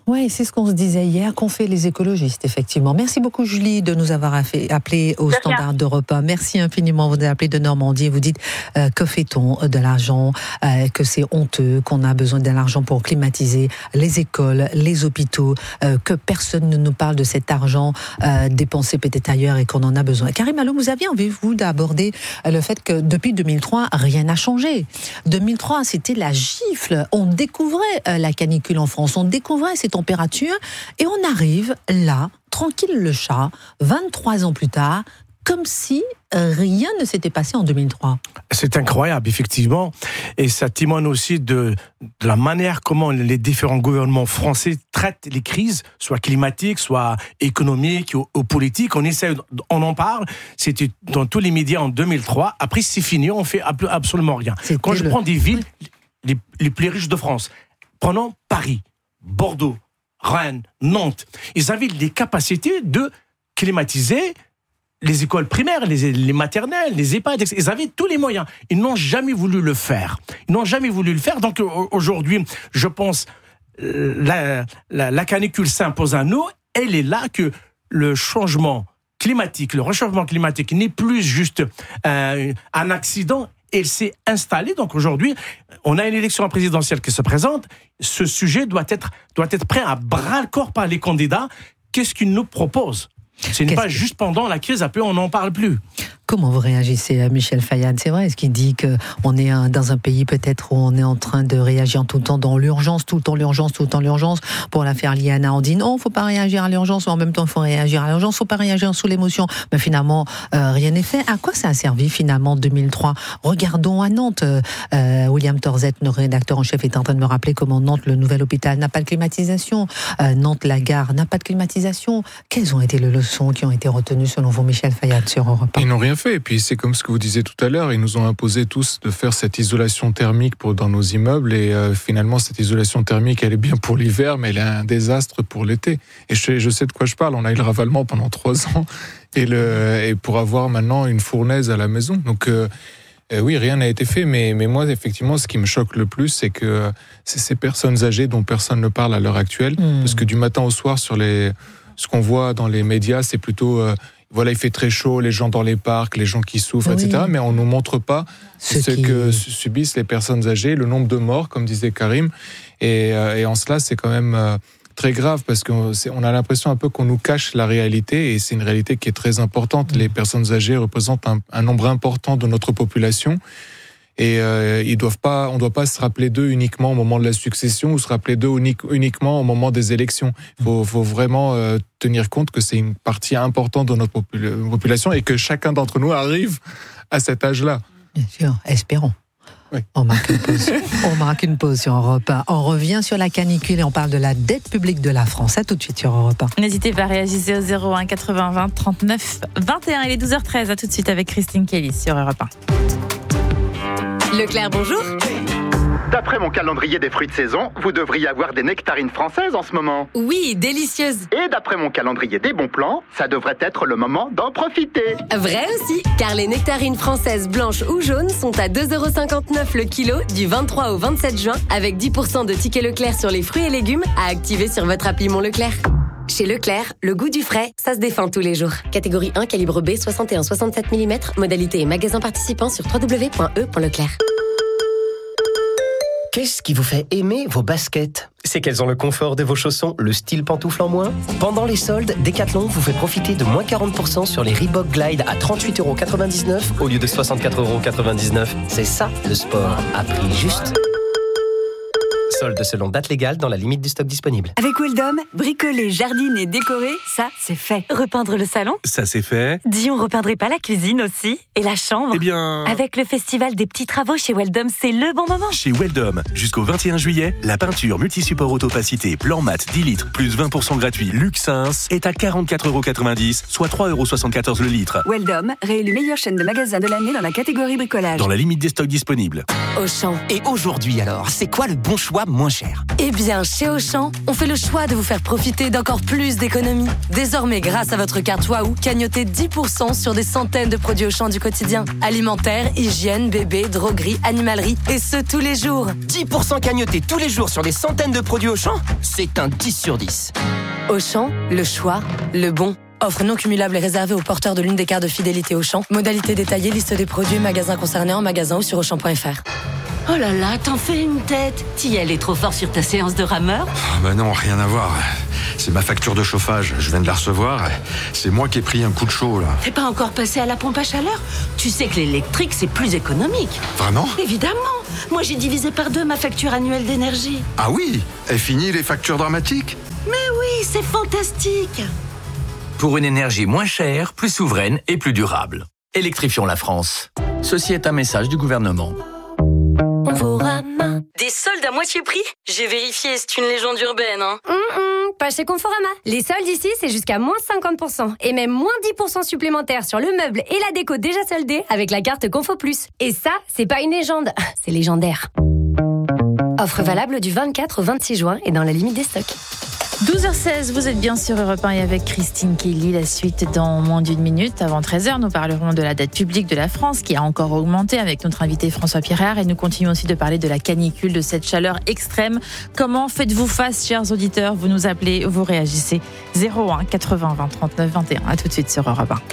Oui, c'est ce qu'on se disait hier, qu'ont fait les écologistes, effectivement. Merci beaucoup, Julie, de nous avoir appelé au standard d'Europe un. Merci infiniment. Vous avez appelé de Normandie et vous dites euh, que fait-on de l'argent, euh, que c'est honteux, qu'on a besoin de l'argent pour climatiser les écoles, les hôpitaux, euh, que personne ne nous parle de cet argent euh, dépensé peut-être ailleurs et qu'on en a besoin. Karim Allo, vous aviez envie, vous, d'aborder le fait que depuis deux mille trois, rien n'a changé. deux mille trois, c'était la gifle. On découvrait euh, la canicule en France, on découvrait ces températures et on arrive là, tranquille le chat, vingt-trois ans plus tard, comme si rien ne s'était passé en deux mille trois. C'est incroyable, effectivement. Et ça témoigne aussi de, de la manière comment les différents gouvernements français traitent les crises, soit climatiques, soit économiques ou, ou politiques. On essaie, on en parle. C'était dans tous les médias en deux mille trois. Après, c'est fini, on fait absolument rien. C'était Quand je le... prends des villes les, les plus riches de France, prenons Paris, Bordeaux, Rennes, Nantes. Ils avaient les capacités de climatiser les écoles primaires, les, les maternelles, les EHPAD, ils avaient tous les moyens. Ils n'ont jamais voulu le faire. Ils n'ont jamais voulu le faire. Donc aujourd'hui, je pense, la, la, la canicule s'impose à nous. Elle est là que le changement climatique, le réchauffement climatique n'est plus juste euh, un accident. Elle s'est installée. Donc aujourd'hui, on a une élection présidentielle qui se présente. Ce sujet doit être, doit être pris à bras-le-corps par les candidats. Qu'est-ce qu'ils nous proposent ? Ce n'est pas que... juste pendant la crise, après on n'en parle plus. Comment vous réagissez, Michel Fayad ? C'est vrai, est-ce qu'il dit qu'on est dans un pays peut-être où on est en train de réagir tout le temps dans l'urgence, tout le temps l'urgence, tout le temps l'urgence. Pour l'affaire Liana, on dit non, il ne faut pas réagir à l'urgence, ou en même temps il faut réagir à l'urgence, il ne faut pas réagir sous l'émotion. Mais finalement, euh, rien n'est fait. À quoi ça a servi finalement deux mille trois ? Regardons à Nantes. Euh, William Torzet, notre rédacteur en chef, est en train de me rappeler comment Nantes, le nouvel hôpital, n'a pas de climatisation. Euh, Nantes, la gare, n'a pas de climatisation. Quelles ont été les leçons qui ont été retenues selon vous, Michel Fayad, sur Europe un ? Ils n'ont rien fait. Et puis c'est comme ce que vous disiez tout à l'heure, ils nous ont imposé tous de faire cette isolation thermique pour, dans nos immeubles et euh, finalement cette isolation thermique elle est bien pour l'hiver mais elle est un désastre pour l'été. Et je, je sais de quoi je parle, on a eu le ravalement pendant trois ans et, le, et pour avoir maintenant une fournaise à la maison. Donc euh, euh, oui, rien n'a été fait, mais, mais moi effectivement ce qui me choque le plus c'est que euh, c'est ces personnes âgées dont personne ne parle à l'heure actuelle, mmh. parce que du matin au soir sur les, ce qu'on voit dans les médias c'est plutôt... Euh, Voilà, il fait très chaud, les gens dans les parcs, les gens qui souffrent, oui. et cetera. Mais on ne nous montre pas ce, ce qui... que subissent les personnes âgées, le nombre de morts, comme disait Karim. Et, euh, et en cela, c'est quand même euh, très grave parce qu'on on a l'impression un peu qu'on nous cache la réalité. Et c'est une réalité qui est très importante. Mmh. Les personnes âgées représentent un, un nombre important de notre population. Et euh, ils doivent pas, on ne doit pas se rappeler d'eux uniquement au moment de la succession ou se rappeler d'eux unique, uniquement au moment des élections. Il faut, faut vraiment euh, tenir compte que c'est une partie importante de notre popul- population et que chacun d'entre nous arrive à cet âge-là. Bien sûr, espérons. Oui. On marque une pause. On marque une pause sur Europe un. On revient sur la canicule et on parle de la dette publique de la France. À tout de suite sur Europe un. N'hésitez pas à réagir au zéro un quatre-vingts vingt trente-neuf vingt et un. Il est douze heures treize. À tout de suite avec Christine Kelly sur Europe un. Leclerc, bonjour. D'après mon calendrier des fruits de saison, vous devriez avoir des nectarines françaises en ce moment. Oui, délicieuses. Et d'après mon calendrier des bons plans, ça devrait être le moment d'en profiter. Vrai aussi, car les nectarines françaises blanches ou jaunes sont à deux euros cinquante-neuf le kilo du vingt-trois au vingt-sept juin, avec dix pour cent de tickets Leclerc sur les fruits et légumes à activer sur votre appli Mon Leclerc. Chez Leclerc, le goût du frais, ça se défend tous les jours. Catégorie un, calibre B, soixante et un soixante-sept millimètres. Modalité et magasin participant sur w w w point e point leclerc. Qu'est-ce qui vous fait aimer vos baskets ? C'est qu'elles ont le confort de vos chaussons, le style pantoufle en moins. Pendant les soldes, Decathlon vous fait profiter de moins quarante pour cent sur les Reebok Glide à trente-huit euros quatre-vingt-dix-neuf au lieu de soixante-quatre euros quatre-vingt-dix-neuf. C'est ça, le sport, à prix juste. Solde selon date légale dans la limite du stock disponible. Avec Weldom, bricoler, jardiner, décorer, ça, c'est fait. Repeindre le salon ? Ça, c'est fait. Dis, on repeindrait pas la cuisine aussi ? Et la chambre ? Eh bien... Avec le festival des petits travaux chez Weldom, c'est le bon moment. Chez Weldom, jusqu'au vingt et un juillet, la peinture multi-support autopacité plan mat dix litres plus vingt pour cent gratuit Luxins est à quarante-quatre euros quatre-vingt-dix, soit trois euros soixante-quatorze le litre. Weldom, réélu meilleure chaîne de magasins de l'année dans la catégorie bricolage. Dans la limite des stocks disponibles. Auchan. Et aujourd'hui alors, c'est quoi le bon choix moins cher. Eh bien, chez Auchan, on fait le choix de vous faire profiter d'encore plus d'économies. Désormais, grâce à votre carte Waouh, cagnotez dix pour cent sur des centaines de produits Auchan du quotidien. Alimentaire, hygiène, bébé, droguerie, animalerie, et ce tous les jours. dix pour cent cagnotés tous les jours sur des centaines de produits Auchan, c'est un dix sur dix. Auchan, le choix, le bon. Offre non cumulable et réservée aux porteurs de l'une des cartes de fidélité Auchan. Modalité détaillée, liste des produits, magasins concernés en magasin ou sur auchan point f r. Oh là là, t'en fais une tête. T'y allais trop fort sur ta séance de rameur? Ah bah non, rien à voir. C'est ma facture de chauffage, je viens de la recevoir. C'est moi qui ai pris un coup de chaud, là. T'es pas encore passé à la pompe à chaleur? Tu sais que l'électrique, c'est plus économique. Vraiment? Évidemment. Moi, j'ai divisé par deux ma facture annuelle d'énergie. Ah oui? Et fini les factures dramatiques? Mais oui, c'est fantastique. Pour une énergie moins chère, plus souveraine et plus durable. Électrifions la France. Ceci est un message du gouvernement. Conforama. Des soldes à moitié prix? J'ai vérifié, c'est une légende urbaine, hein. Mmh, pas chez Conforama. Les soldes ici, c'est jusqu'à moins cinquante pour cent. Et même moins dix pour cent supplémentaires sur le meuble et la déco déjà soldée avec la carte Confo Plus. Et ça, c'est pas une légende, c'est légendaire. Offre valable du vingt-quatre au vingt-six juin et dans la limite des stocks. douze heures seize, vous êtes bien sur Europe un et avec Christine Kelly. La suite dans moins d'une minute. Avant treize heures, nous parlerons de la dette publique de la France qui a encore augmenté avec notre invité François Pirard. Et nous continuons aussi de parler de la canicule, de cette chaleur extrême. Comment faites-vous face, chers auditeurs? Vous nous appelez, vous réagissez. zéro un quatre-vingts vingt trente-neuf vingt et un. À tout de suite sur Europe un.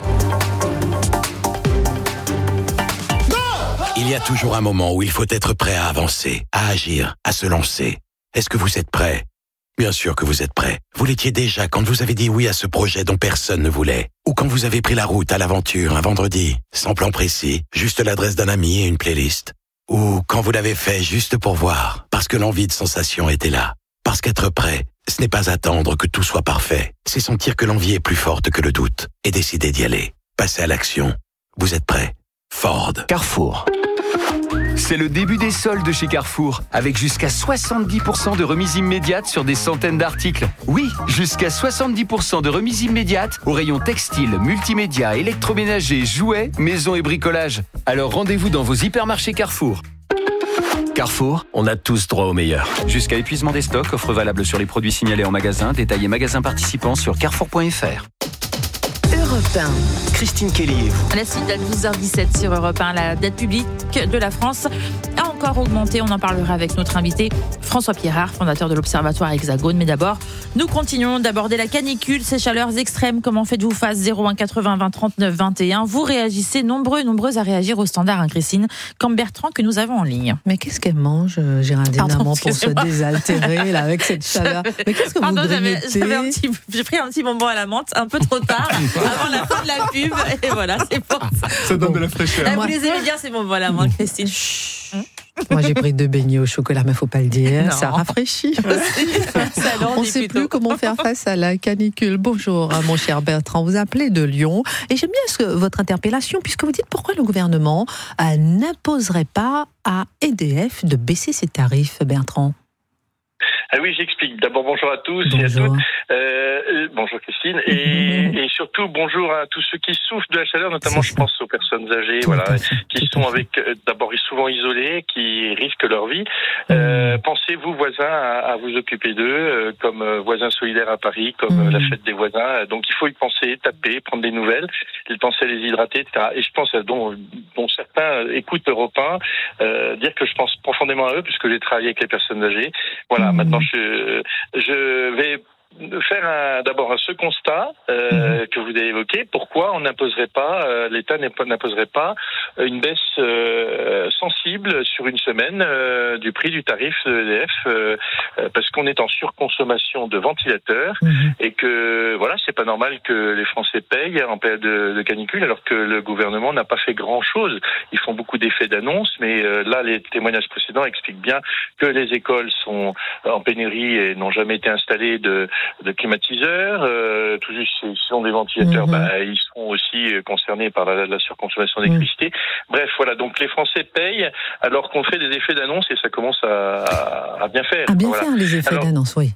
Il y a toujours un moment où il faut être prêt à avancer, à agir, à se lancer. Est-ce que vous êtes prêt? Bien sûr que vous êtes prêt. Vous l'étiez déjà quand vous avez dit oui à ce projet dont personne ne voulait. Ou quand vous avez pris la route à l'aventure un vendredi, sans plan précis, juste l'adresse d'un ami et une playlist. Ou quand vous l'avez fait juste pour voir, parce que l'envie de sensation était là. Parce qu'être prêt, ce n'est pas attendre que tout soit parfait. C'est sentir que l'envie est plus forte que le doute et décider d'y aller. Passer à l'action. Vous êtes prêt? Ford. Carrefour. C'est le début des soldes chez Carrefour, avec jusqu'à soixante-dix pour cent de remise immédiate sur des centaines d'articles. Oui, jusqu'à soixante-dix pour cent de remise immédiate au rayon textile, multimédia, électroménager, jouets, maison et bricolage. Alors rendez-vous dans vos hypermarchés Carrefour. Carrefour, on a tous droit au meilleur. Jusqu'à épuisement des stocks, offre valable sur les produits signalés en magasin, détaillés magasins participants sur carrefour point f r. Europe un. Christine Kelly et vous. La suite à douze heures dix-sept sur Europe un, la dette publique de la France a encore augmenté. On en parlera avec notre invité François Pirard, fondateur de l'Observatoire Hexagone. Mais d'abord, nous continuons d'aborder la canicule, ces chaleurs extrêmes. Comment faites-vous face? zéro un quatre-vingts vingt trente-neuf vingt et un. Vous réagissez, nombreux et nombreuses à réagir au standard, hein, Christine, comme Bertrand que nous avons en ligne. Mais qu'est-ce qu'elle mange, Géraldine Amand, pour se désaltérer là, avec cette chaleur? Mais qu'est-ce que Pardon, vous j'avais, grignotez? j'avais un petit, J'ai pris un petit bonbon à la menthe, un peu trop tard, avant la fin de la pub. Et voilà, c'est pour ça. Ça donne de la fraîcheur. Vous les aimez bien ces bonbons à la menthe, Christine? Moi, j'ai pris deux beignets au chocolat, mais faut pas le dire. Non. Ça rafraîchit. On ne sait plus comment faire face à la canicule. Bonjour, mon cher Bertrand. Vous appelez de Lyon. Et j'aime bien ce que, votre interpellation, puisque vous dites pourquoi le gouvernement euh, n'imposerait pas à E D F de baisser ses tarifs, Bertrand. Ah oui, j'explique. D'abord, bonjour à tous bonjour. et à toutes. Euh, bonjour Christine. Et, et surtout, bonjour à tous ceux qui souffrent de la chaleur, notamment je pense aux personnes âgées, Tout voilà, qui sont avec, d'abord souvent isolées, qui risquent leur vie. Euh, pensez-vous, voisins, à, à vous occuper d'eux, euh, comme euh, voisins solidaires à Paris, comme euh, la fête des voisins. Donc il faut y penser, taper, prendre des nouvelles, penser à les hydrater, et cetera. Et je pense, à, dont, dont certains écoutent Europe un, euh, dire que je pense profondément à eux, puisque j'ai travaillé avec les personnes âgées. Voilà, mmh. maintenant je, je vais faire un, d'abord ce constat euh, mmh. que vous avez évoqué. Pourquoi on n'imposerait pas, euh, l'État n'imposerait pas une baisse euh, sensible sur une semaine euh, du prix du tarif de E D F euh, parce qu'on est en surconsommation de ventilateurs mmh. et que voilà, c'est pas normal que les Français payent en période de, de canicule alors que le gouvernement n'a pas fait grand chose. Ils font beaucoup d'effets d'annonce, mais euh, là les témoignages précédents expliquent bien que les écoles sont en pénurie et n'ont jamais été installées de de climatiseurs, euh, tout juste s'ils sont des ventilateurs, mmh. bah, ils seront aussi concernés par la, la surconsommation d'électricité. Mmh. Bref, voilà, donc les Français payent alors qu'on fait des effets d'annonce et ça commence à, à bien faire. À bien voilà. faire les effets alors, d'annonce, oui.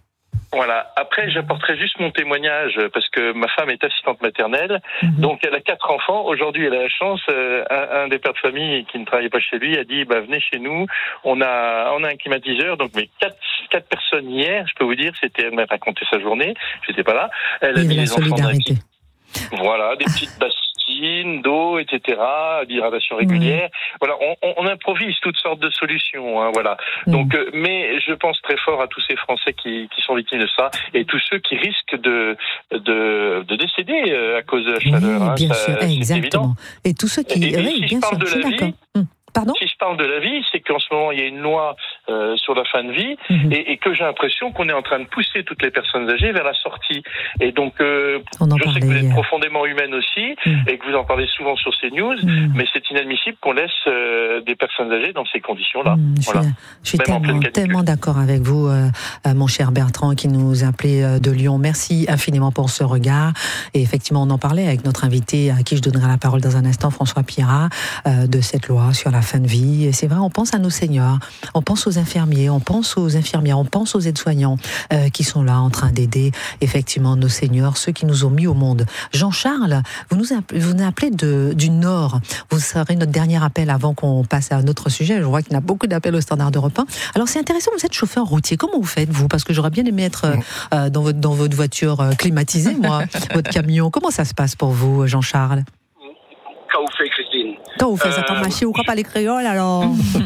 Voilà. Après, j'apporterai juste mon témoignage parce que ma femme est assistante maternelle, mm-hmm. donc elle a quatre enfants. Aujourd'hui, elle a la chance. Euh, un, un des pères de famille qui ne travaillait pas chez lui a dit bah, venez chez nous. On a on a un climatiseur. Donc mes quatre quatre personnes hier, je peux vous dire, c'était elle m'a raconté sa journée. J'étais pas là. Elle a oui, mis la les solidarité. enfants dans les... Voilà, des petites bassines d'eau, et cetera, d'hydratation régulière. Mmh. Voilà, on, on, on improvise toutes sortes de solutions. Hein, voilà. Mmh. Donc, euh, mais je pense très fort à tous ces Français qui, qui sont victimes de ça et tous ceux qui risquent de de, de décéder euh, à cause de la chaleur. Oui, hein, bien ça, sûr, exactement. Et tous ceux qui, et, et oui, si bien je parle sûr, de je suis la d'accord. vie, Mmh. Pardon ? Si je parle de la vie, c'est qu'en ce moment, il y a une loi euh, sur la fin de vie mmh. et, et que j'ai l'impression qu'on est en train de pousser toutes les personnes âgées vers la sortie. Et donc, euh, je sais que vous êtes hier. profondément humaine aussi mmh. et que vous en parlez souvent sur CNews, mmh. mais c'est inadmissible qu'on laisse euh, des personnes âgées dans ces conditions-là. Mmh, je voilà. suis, je suis tellement, tellement d'accord avec vous, euh, mon cher Bertrand, qui nous appelait euh, de Lyon. Merci infiniment pour ce regard. Et effectivement, on en parlait avec notre invité, à qui je donnerai la parole dans un instant, François Pierrat, euh, de cette loi sur la fin de vie. Et c'est vrai, on pense à nos seniors, on pense aux infirmiers, on pense aux infirmières, on pense aux aides-soignants euh, qui sont là en train d'aider effectivement nos seniors, ceux qui nous ont mis au monde. Jean-Charles, vous nous appelez, vous nous appelez de, du Nord. Vous serez notre dernier appel avant qu'on passe à un autre sujet. Je vois qu'il y a beaucoup d'appels au Standard d'Europe un. Alors c'est intéressant, vous êtes chauffeur routier. Comment vous faites, vous ? Parce que j'aurais bien aimé être euh, dans, votre, dans votre voiture euh, climatisée, moi, votre camion. Comment ça se passe pour vous, Jean-Charles ? Quand vous faites, Christine. Quand vous faites, ça tombe marché ou quoi, pas les créoles, alors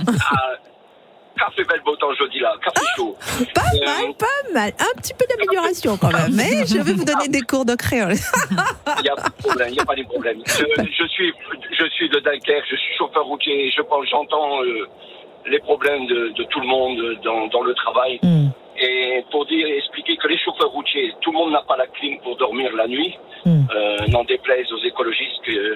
Café bel beau temps jeudi là, café chaud. Pas euh... mal, pas mal. Un petit peu d'amélioration quand même, mais je vais vous donner des cours de créole. Il n'y a pas de problème, il n'y a pas de problème. Je, je, suis, je suis de Dunkerque, je suis chauffeur routier, je pense, j'entends euh, les problèmes de, de tout le monde dans, dans le travail. Mm. Et pour dire, expliquer que les chauffeurs routiers, tout le monde n'a pas la clim pour dormir la nuit, mm. euh, n'en déplaise aux écologistes. Que,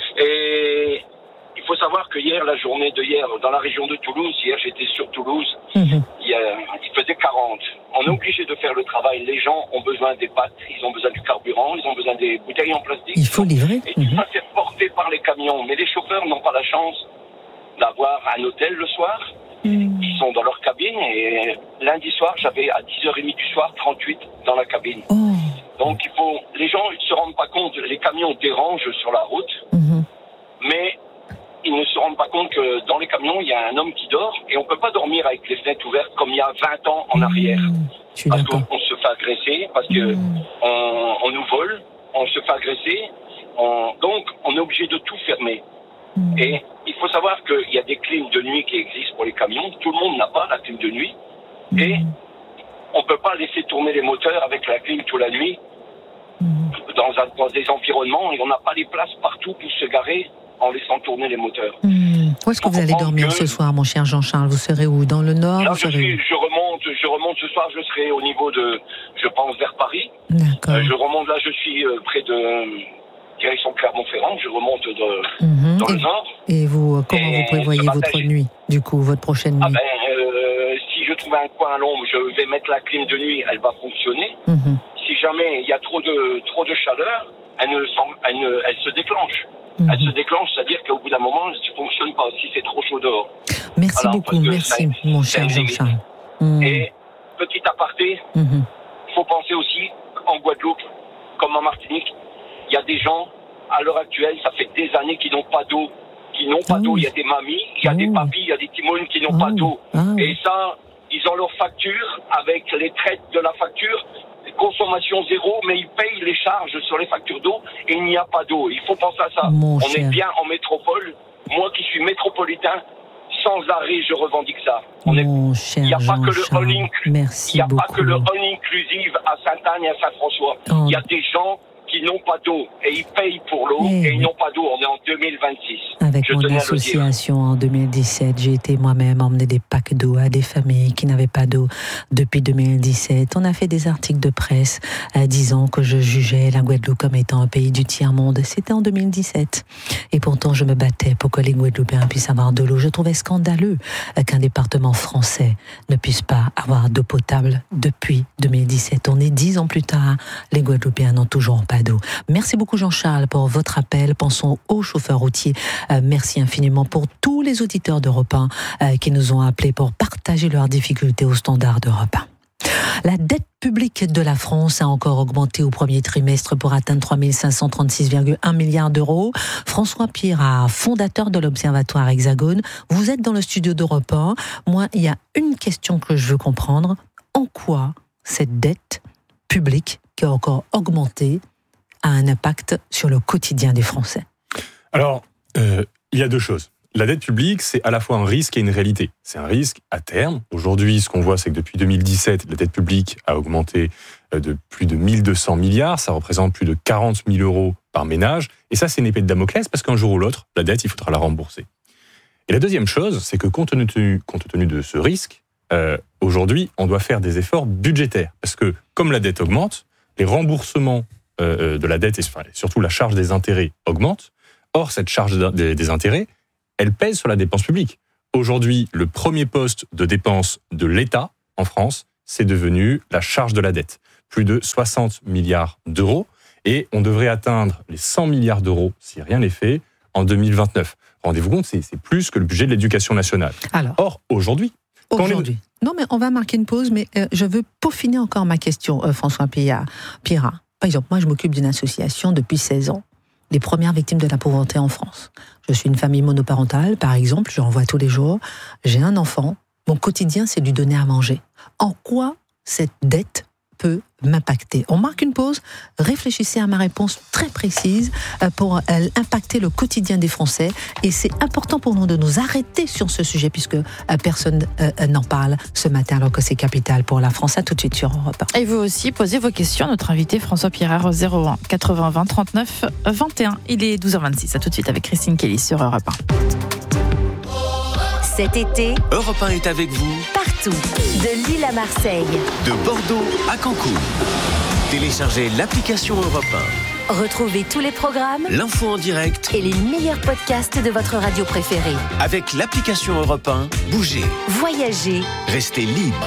et il faut savoir que hier, la journée de hier, dans la région de Toulouse, hier j'étais sur Toulouse, mmh. il, y a, il faisait quarante. On est obligé de faire le travail. Les gens ont besoin des pâtes, ils ont besoin du carburant, ils ont besoin des bouteilles en plastique. Il faut livrer. Et tout mmh. ça, c'est porté par les camions. Mais les chauffeurs n'ont pas la chance d'avoir un hôtel le soir. Mmh. Ils sont dans leur cabine. Et lundi soir, j'avais à dix heures trente du soir, trente-huit dans la cabine. Oh. Donc, il faut, les gens ne se rendent pas compte. Les camions dérangent sur la route. Mmh. Mais ils ne se rendent pas compte que dans les camions, il y a un homme qui dort et on ne peut pas dormir avec les fenêtres ouvertes comme il y a vingt ans en arrière. Mmh, parce qu'on on se fait agresser, parce qu'on mmh. on nous vole, on se fait agresser. On, donc, on est obligé de tout fermer. Mmh. Et il faut savoir qu'il y a des clims de nuit qui existent pour les camions. Tout le monde n'a pas la clim de nuit. Mmh. Et on ne peut pas laisser tourner les moteurs avec la clim toute la nuit mmh. dans, un, dans des environnements et on n'a pas les places partout pour se garer en laissant tourner les moteurs. Mmh. Où est-ce que vous allez dormir que... ce soir, mon cher Jean-Charles ? Vous serez où ? Dans le Nord ? Là, vous je, serez suis, je, remonte, je remonte ce soir, je serai au niveau de, je pense, vers Paris. D'accord. Euh, je remonte là, je suis euh, près de direction Clermont-Ferrand, je remonte de, mmh. dans et, le Nord. Et vous, comment et vous prévoyez matin, votre j'ai... nuit, du coup, votre prochaine nuit ? Ah ben, euh, si je trouve un coin à l'ombre, je vais mettre la clim de nuit, elle va fonctionner. Mmh. Si jamais il y a trop de, trop de chaleur, elle, ne, elle, ne, elle se déclenche. Mmh. Elle se déclenche, c'est-à-dire qu'au bout d'un moment, elle ne fonctionne pas si c'est trop chaud dehors. Merci Alors, beaucoup, merci, ça, mon cher Jean-Charles. Mmh. Et petit aparté, il mmh. faut penser aussi en Guadeloupe, comme en Martinique, il y a des gens, à l'heure actuelle, ça fait des années qu'ils n'ont pas d'eau. Qui n'ont pas oh. d'eau. Il y a des mamies, il y a oh. des papis, il y a des timounes qui n'ont oh. pas d'eau. Oh. Et ça, ils ont leur facture avec les traites de la facture. Consommation zéro, mais ils payent les charges sur les factures d'eau et il n'y a pas d'eau. Il faut penser à ça. Mon On cher. est bien en métropole. Moi qui suis métropolitain, sans arrêt, je revendique ça. On Mon est... cher Il n'y a pas que le Jean-Charles. all inclusive. Merci Il n'y a beaucoup. pas que le all inclusive à Sainte-Anne et à Saint-François. Oh. Il y a des gens qui n'ont pas d'eau et ils payent pour l'eau et, et ils n'ont pas d'eau. On est en deux mille vingt-six. Avec je mon association en deux mille dix-sept, j'ai été moi-même emmener des packs d'eau à des familles qui n'avaient pas d'eau depuis deux mille dix-sept. On a fait des articles de presse euh, disant que je jugeais la Guadeloupe comme étant un pays du tiers-monde. C'était en deux mille dix-sept. Et pourtant, je me battais pour que les Guadeloupéens puissent avoir de l'eau. Je trouvais scandaleux euh, qu'un département français ne puisse pas avoir d'eau potable depuis deux mille dix-sept. On est dix ans plus tard, les Guadeloupéens n'ont toujours pas d'eau. Merci beaucoup Jean-Charles pour votre appel. Pensons aux chauffeurs routiers. Euh, merci infiniment pour tous les auditeurs d'Europe un euh, qui nous ont appelés pour partager leurs difficultés au Standard d'Europe un. La dette publique de la France a encore augmenté au premier trimestre pour atteindre trois mille cinq cent trente-six virgule un milliards d'euros. François Pierrat, fondateur de l'Observatoire Hexagone, vous êtes dans le studio d'Europe un. Moi, il y a une question que je veux comprendre. En quoi cette dette publique qui a encore augmenté a un impact sur le quotidien des Français? Alors, euh, il y a deux choses. La dette publique, c'est à la fois un risque et une réalité. C'est un risque à terme. Aujourd'hui, ce qu'on voit, c'est que depuis deux mille dix-sept, la dette publique a augmenté de plus de mille deux cents milliards. Ça représente plus de quarante mille euros par ménage. Et ça, c'est une épée de Damoclès parce qu'un jour ou l'autre, la dette, il faudra la rembourser. Et la deuxième chose, c'est que compte tenu, compte tenu de ce risque, euh, aujourd'hui, on doit faire des efforts budgétaires. Parce que comme la dette augmente, les remboursements euh, de la dette et surtout la charge des intérêts augmentent. Or, cette charge des, des intérêts, elle pèse sur la dépense publique. Aujourd'hui, le premier poste de dépense de l'État en France, c'est devenu la charge de la dette. Plus de soixante milliards d'euros. Et on devrait atteindre les cent milliards d'euros, si rien n'est fait, en deux mille vingt-neuf. Rendez-vous compte, c'est, c'est plus que le budget de l'éducation nationale. Alors, Or, aujourd'hui... Aujourd'hui. Les... Non, mais on va marquer une pause, mais euh, je veux peaufiner encore ma question, euh, François Pierrat. Pierrat. Par exemple, moi, je m'occupe d'une association depuis seize ans. Les premières victimes de la pauvreté en France. Je suis une famille monoparentale, par exemple, j'en vois tous les jours. J'ai un enfant. Mon quotidien, c'est de lui donner à manger. En quoi cette dette peut m'impacter? On marque une pause. Réfléchissez à ma réponse très précise pour impacter le quotidien des Français. Et c'est important pour nous de nous arrêter sur ce sujet puisque personne n'en parle ce matin alors que c'est capital pour la France. À tout de suite sur Europe un. Et vous aussi, posez vos questions à notre invité François Pierrat au zéro un quatre-vingts vingt trente-neuf vingt et un. Il est douze heures vingt-six. À tout de suite avec Christine Kelly sur Europe un. Cet été, Europe un est avec vous partout, de Lille à Marseille, de Bordeaux à Cancun. Téléchargez l'application Europe un. Retrouvez tous les programmes, l'info en direct et les meilleurs podcasts de votre radio préférée. Avec l'application Europe un, bougez, voyagez, restez libre.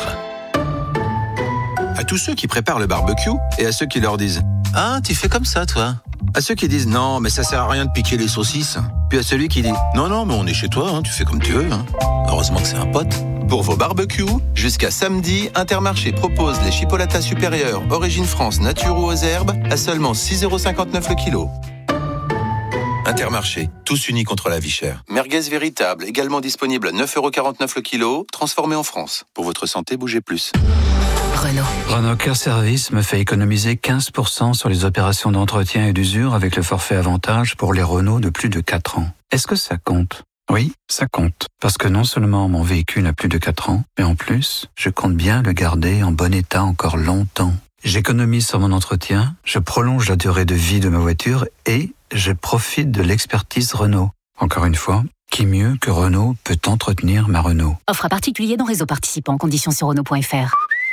À tous ceux qui préparent le barbecue et à ceux qui leur disent « Ah, tu fais comme ça, toi ?» À ceux qui disent « Non, mais ça sert à rien de piquer les saucisses ». Puis à celui qui dit « Non, non, mais on est chez toi, hein, tu fais comme tu veux. Hein. » Heureusement que c'est un pote. Pour vos barbecues, jusqu'à samedi, Intermarché propose les chipolatas supérieures Origine France nature ou aux herbes à seulement six euros cinquante-neuf le kilo. Intermarché, tous unis contre la vie chère. Merguez véritable, également disponible à neuf euros quarante-neuf le kilo, transformé en France. Pour votre santé, bougez plus. Renault. Renault Care Service me fait économiser quinze pour cent sur les opérations d'entretien et d'usure avec le forfait avantage pour les Renault de plus de quatre ans. Est-ce que ça compte ? Oui, ça compte. Parce que non seulement mon véhicule a plus de quatre ans, mais en plus, je compte bien le garder en bon état encore longtemps. J'économise sur mon entretien, je prolonge la durée de vie de ma voiture et je profite de l'expertise Renault. Encore une fois, qui mieux que Renault peut entretenir ma Renault ? Offre à particulier dans réseau participant. Conditions sur Renault point F R.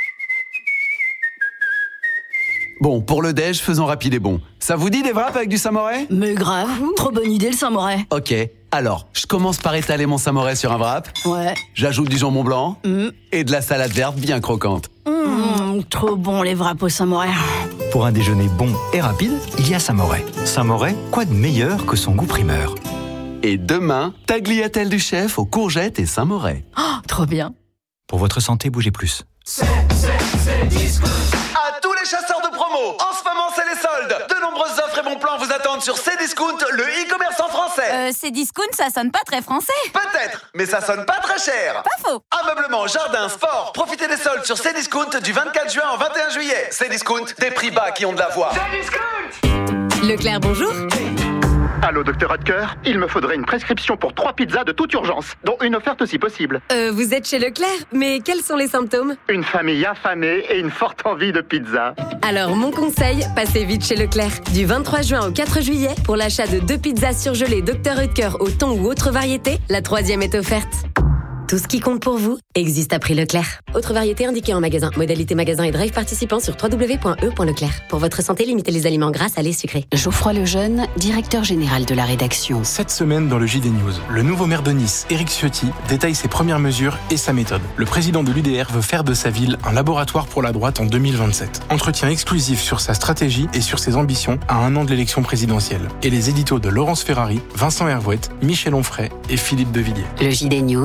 Bon, pour le déj, faisons rapide et bon. Ça vous dit des wraps avec du samouraï ? Mais grave, trop bonne idée le samouraï. Ok, alors, je commence par étaler mon samouraï sur un wrap. Ouais. J'ajoute du jambon blanc mmh. et de la salade verte bien croquante. Mmh, trop bon les wraps au samouraï. Pour un déjeuner bon et rapide, il y a Samouraï. Samouraï, quoi de meilleur que son goût primeur ? Et demain, tagliatelle du chef aux courgettes et samouraï. Oh, trop bien. Pour votre santé, bougez plus. C'est, c'est, c'est Discount. À tous les chasseurs de promo, en ce moment c'est les soldes. De nombreuses offres et bons plans vous attendent sur Cdiscount, le e-commerce en français. Euh, Cdiscount, ça sonne pas très français. Peut-être, mais ça sonne pas très cher. Pas faux. Ameublement, jardin, sport, profitez des soldes sur Cdiscount du vingt-quatre juin au vingt et un juillet. Cdiscount, des prix bas qui ont de la voix. Cdiscount. Leclerc, bonjour. Allô, docteur Hodker, il me faudrait une prescription pour trois pizzas de toute urgence, dont une offerte si possible. Euh, vous êtes chez Leclerc, mais quels sont les symptômes ? Une famille affamée et une forte envie de pizza. Alors, mon conseil, passez vite chez Leclerc. Du vingt-trois juin au quatre juillet, pour l'achat de deux pizzas surgelées docteur Hodker au thon ou autre variété, la troisième est offerte. Tout ce qui compte pour vous existe à prix Leclerc. Autre variété indiquée en magasin. Modalité magasin et drive participant sur w w w point e point leclerc. Pour votre santé, limitez les aliments gras, salés, sucrés. Geoffroy Lejeune, directeur général de la rédaction. Cette semaine dans le J D News, le nouveau maire de Nice, Éric Ciotti, détaille ses premières mesures et sa méthode. Le président de l'U D R veut faire de sa ville un laboratoire pour la droite en deux mille vingt-sept. Entretien exclusif sur sa stratégie et sur ses ambitions à un an de l'élection présidentielle. Et les éditos de Laurence Ferrari, Vincent Hervouet, Michel Onfray et Philippe Devilliers. Le J D News, votre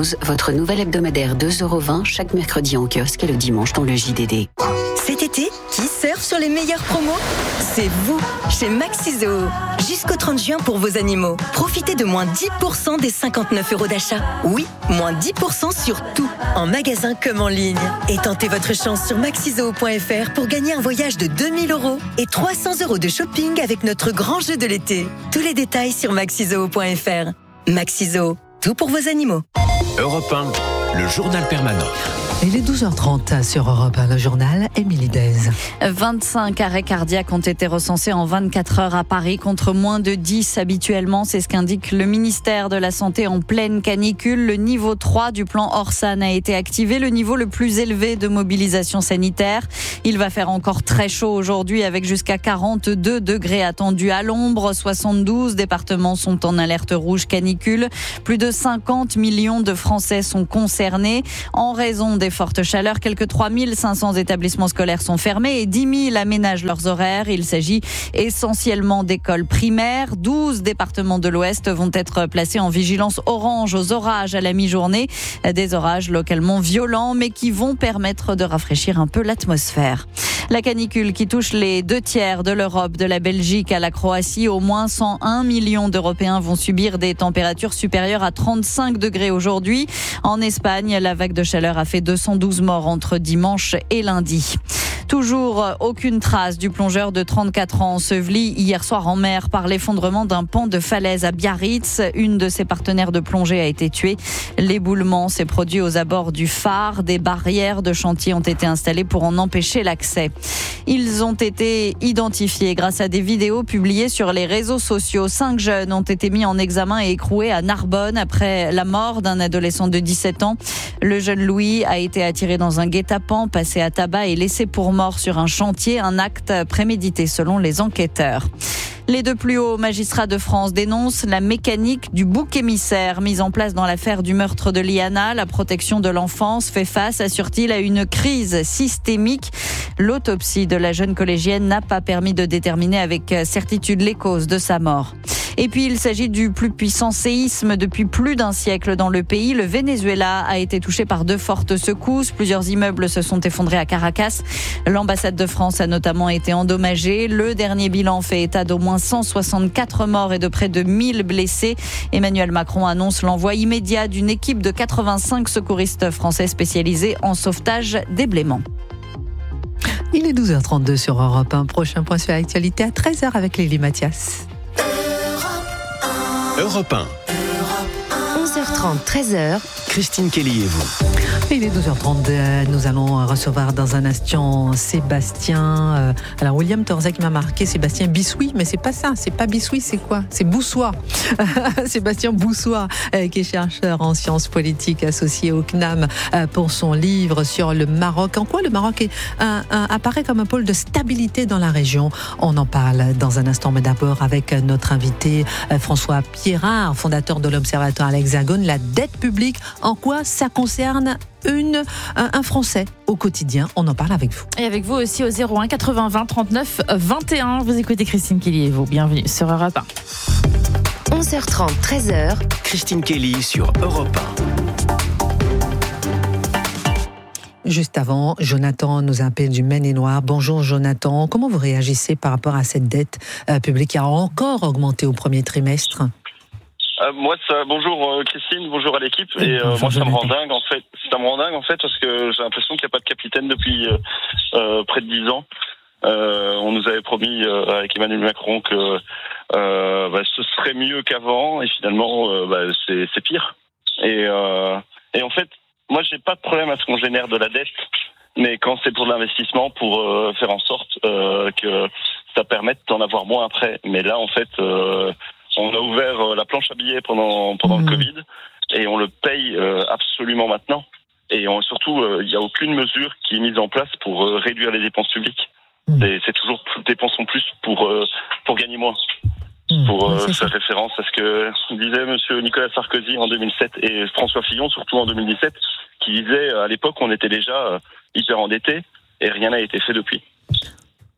Notre nouvelle hebdomadaire deux euros vingt chaque mercredi en kiosque et le dimanche dans le J D D. Cet été, qui surfe sur les meilleures promos ? C'est vous, chez Maxiso. Jusqu'au trente juin pour vos animaux. Profitez de moins dix pour cent des cinquante-neuf euros d'achat. Oui, moins dix pour cent sur tout, en magasin comme en ligne. Et tentez votre chance sur maxiso point f r pour gagner un voyage de deux mille euros et trois cents euros de shopping avec notre grand jeu de l'été. Tous les détails sur maxiso point f r. Maxiso, tout pour vos animaux. Europe un, le journal permanent. Il est douze heures trente sur Europe un, le journal, Émilie Dez. vingt-cinq arrêts cardiaques ont été recensés en vingt-quatre heures à Paris contre moins de dix habituellement. C'est ce qu'indique le ministère de la Santé en pleine canicule. Le niveau trois du plan Orsan a été activé, le niveau le plus élevé de mobilisation sanitaire. Il va faire encore très chaud aujourd'hui avec jusqu'à quarante-deux degrés attendus à l'ombre. soixante-douze départements sont en alerte rouge canicule. Plus de cinquante millions de Français sont concernés. En raison des fortes chaleurs, quelques trois mille cinq cents établissements scolaires sont fermés et dix mille aménagent leurs horaires. Il s'agit essentiellement d'écoles primaires. douze départements de l'Ouest vont être placés en vigilance orange aux orages à la mi-journée. Des orages localement violents mais qui vont permettre de rafraîchir un peu l'atmosphère. La canicule qui touche les deux tiers de l'Europe, de la Belgique à la Croatie. Au moins cent un millions d'Européens vont subir des températures supérieures à trente-cinq degrés aujourd'hui. En Espagne, la vague de chaleur a fait deux cent douze morts entre dimanche et lundi. Toujours aucune trace du plongeur de trente-quatre ans enseveli hier soir en mer par l'effondrement d'un pan de falaise à Biarritz. Une de ses partenaires de plongée a été tuée. L'éboulement s'est produit aux abords du phare. Des barrières de chantier ont été installées pour en empêcher l'accès. Ils ont été identifiés grâce à des vidéos publiées sur les réseaux sociaux. Cinq jeunes ont été mis en examen et écroués à Narbonne après la mort d'un adolescent de dix-sept ans. Le jeune Louis a été attiré dans un guet-apens, passé à tabac et laissé pour mort sur un chantier, un acte prémédité selon les enquêteurs. Les deux plus hauts magistrats de France dénoncent la mécanique du bouc émissaire mise en place dans l'affaire du meurtre de Liana. La protection de l'enfance fait face, assure-t-il, à une crise systémique. L'autopsie de la jeune collégienne n'a pas permis de déterminer avec certitude les causes de sa mort. Et puis il s'agit du plus puissant séisme depuis plus d'un siècle dans le pays. Le Venezuela a été touché par deux fortes secousses. Plusieurs immeubles se sont effondrés à Caracas. L'ambassade de France a notamment été endommagée. Le dernier bilan fait état d'au moins cent soixante-quatre morts et de près de mille blessés. Emmanuel Macron annonce l'envoi immédiat d'une équipe de quatre-vingt-cinq secouristes français spécialisés en sauvetage des blêments. Il est douze heures trente-deux sur Europe un. Prochain point sur l'actualité à treize heures avec Lélie Mathias. Europe un. onze heures trente, treize heures. Christine Kelly et vous. Il est douze heures trente, nous allons recevoir dans un instant Sébastien. Euh, alors William Torza qui m'a marqué Sébastien Bissoui, mais c'est pas ça, c'est pas Bissoui, c'est quoi ? C'est Boussois. Sébastien Boussois, euh, qui est chercheur en sciences politiques associé au C N A M euh, pour son livre sur le Maroc. En quoi le Maroc est un, un, apparaît comme un pôle de stabilité dans la région ? On en parle dans un instant, mais d'abord avec notre invité euh, François Pierrard, fondateur de l'Observatoire à l'Hexagone. La dette publique, en quoi ça concerne Une, un, un Français au quotidien? On en parle avec vous. Et avec vous aussi au zéro un quatre-vingts vingt trente-neuf vingt et un. Vous écoutez Christine Kelly et vous. Bienvenue sur Europe un. onze heures trente, treize heures. Christine Kelly sur Europe un. Juste avant, Jonathan nous appelle du Maine-et-Loire. Bonjour Jonathan, comment vous réagissez par rapport à cette dette euh, publique qui a encore augmenté au premier trimestre ? Euh, moi, ça, bonjour euh, Christine, bonjour à l'équipe. Et euh, moi, ça me rend dingue en fait. Ça me rend dingue en fait parce que j'ai l'impression qu'il n'y a pas de capitaine depuis euh, euh, près de dix ans. Euh, on nous avait promis euh, avec Emmanuel Macron que euh, bah, ce serait mieux qu'avant, et finalement, euh, bah, c'est, c'est pire. Et, euh, et en fait, moi, j'ai pas de problème à ce qu'on génère de la dette, mais quand c'est pour de l'investissement, pour euh, faire en sorte euh, que ça permette d'en avoir moins après. Mais là, en fait. Euh, On a ouvert la planche à billets pendant pendant mmh. le Covid et on le paye euh, absolument maintenant. Et on, surtout, il euh, n'y a aucune mesure qui est mise en place pour euh, réduire les dépenses publiques. Mmh. Et c'est toujours dépensons plus pour euh, pour gagner moins. Mmh. Pour euh, faire ça. référence à ce que disait Monsieur Nicolas Sarkozy en deux mille sept et François Fillon surtout en deux mille dix-sept, qui disait à l'époque on était déjà euh, hyper endettés et rien n'a été fait depuis.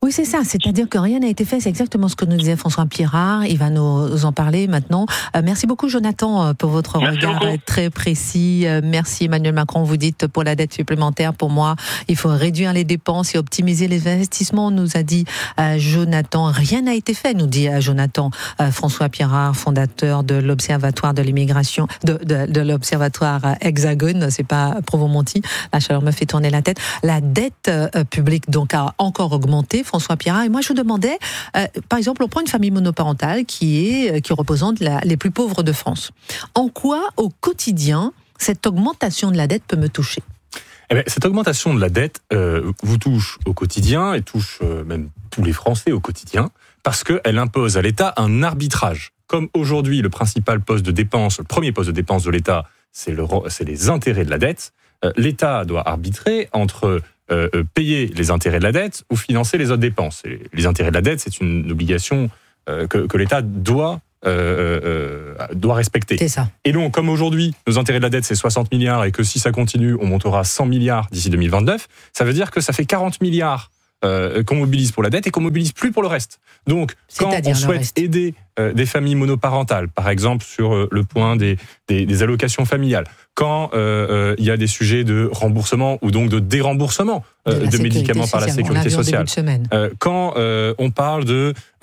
Oui, c'est ça. C'est-à-dire que rien n'a été fait. C'est exactement ce que nous disait François Pirard. Il va nous en parler maintenant. Euh, merci beaucoup, Jonathan, pour votre merci regard beaucoup. Très précis. Euh, merci, Emmanuel Macron. Vous dites pour la dette supplémentaire, pour moi, il faut réduire les dépenses et optimiser les investissements. Nous a dit euh, Jonathan. Rien n'a été fait, nous dit euh, Jonathan. Euh, François Pirard, fondateur de l'Observatoire de l'immigration, de, de, de l'Observatoire Hexagone. C'est pas Provo-Monti. La chaleur me fait tourner la tête. La dette euh, publique, donc, a encore augmenté. François Pirard. Et moi, je vous demandais, euh, par exemple, on prend une famille monoparentale qui est qui représente la, les plus pauvres de France. En quoi, au quotidien, cette augmentation de la dette peut me toucher ? Eh bien, cette augmentation de la dette euh, vous touche au quotidien et touche euh, même tous les Français au quotidien parce qu'elle impose à l'État un arbitrage. Comme aujourd'hui, le principal poste de dépense, le premier poste de dépense de l'État, c'est, le, c'est les intérêts de la dette. Euh, L'État doit arbitrer entre Euh, payer les intérêts de la dette ou financer les autres dépenses. Et les intérêts de la dette, c'est une obligation euh, que, que l'État doit, euh, euh, doit respecter. C'est ça. Et donc, comme aujourd'hui, nos intérêts de la dette, c'est soixante milliards et que si ça continue, on montera à cent milliards d'ici deux mille vingt-neuf, ça veut dire que ça fait quarante milliards euh, qu'on mobilise pour la dette et qu'on mobilise plus pour le reste. Donc, quand on souhaite aider euh, des familles monoparentales, par exemple sur euh, le point des, des, des allocations familiales, quand il euh, euh, y a des sujets de remboursement ou donc de déremboursement euh, de, de médicaments par la sécurité sociale, euh, quand euh, on parle de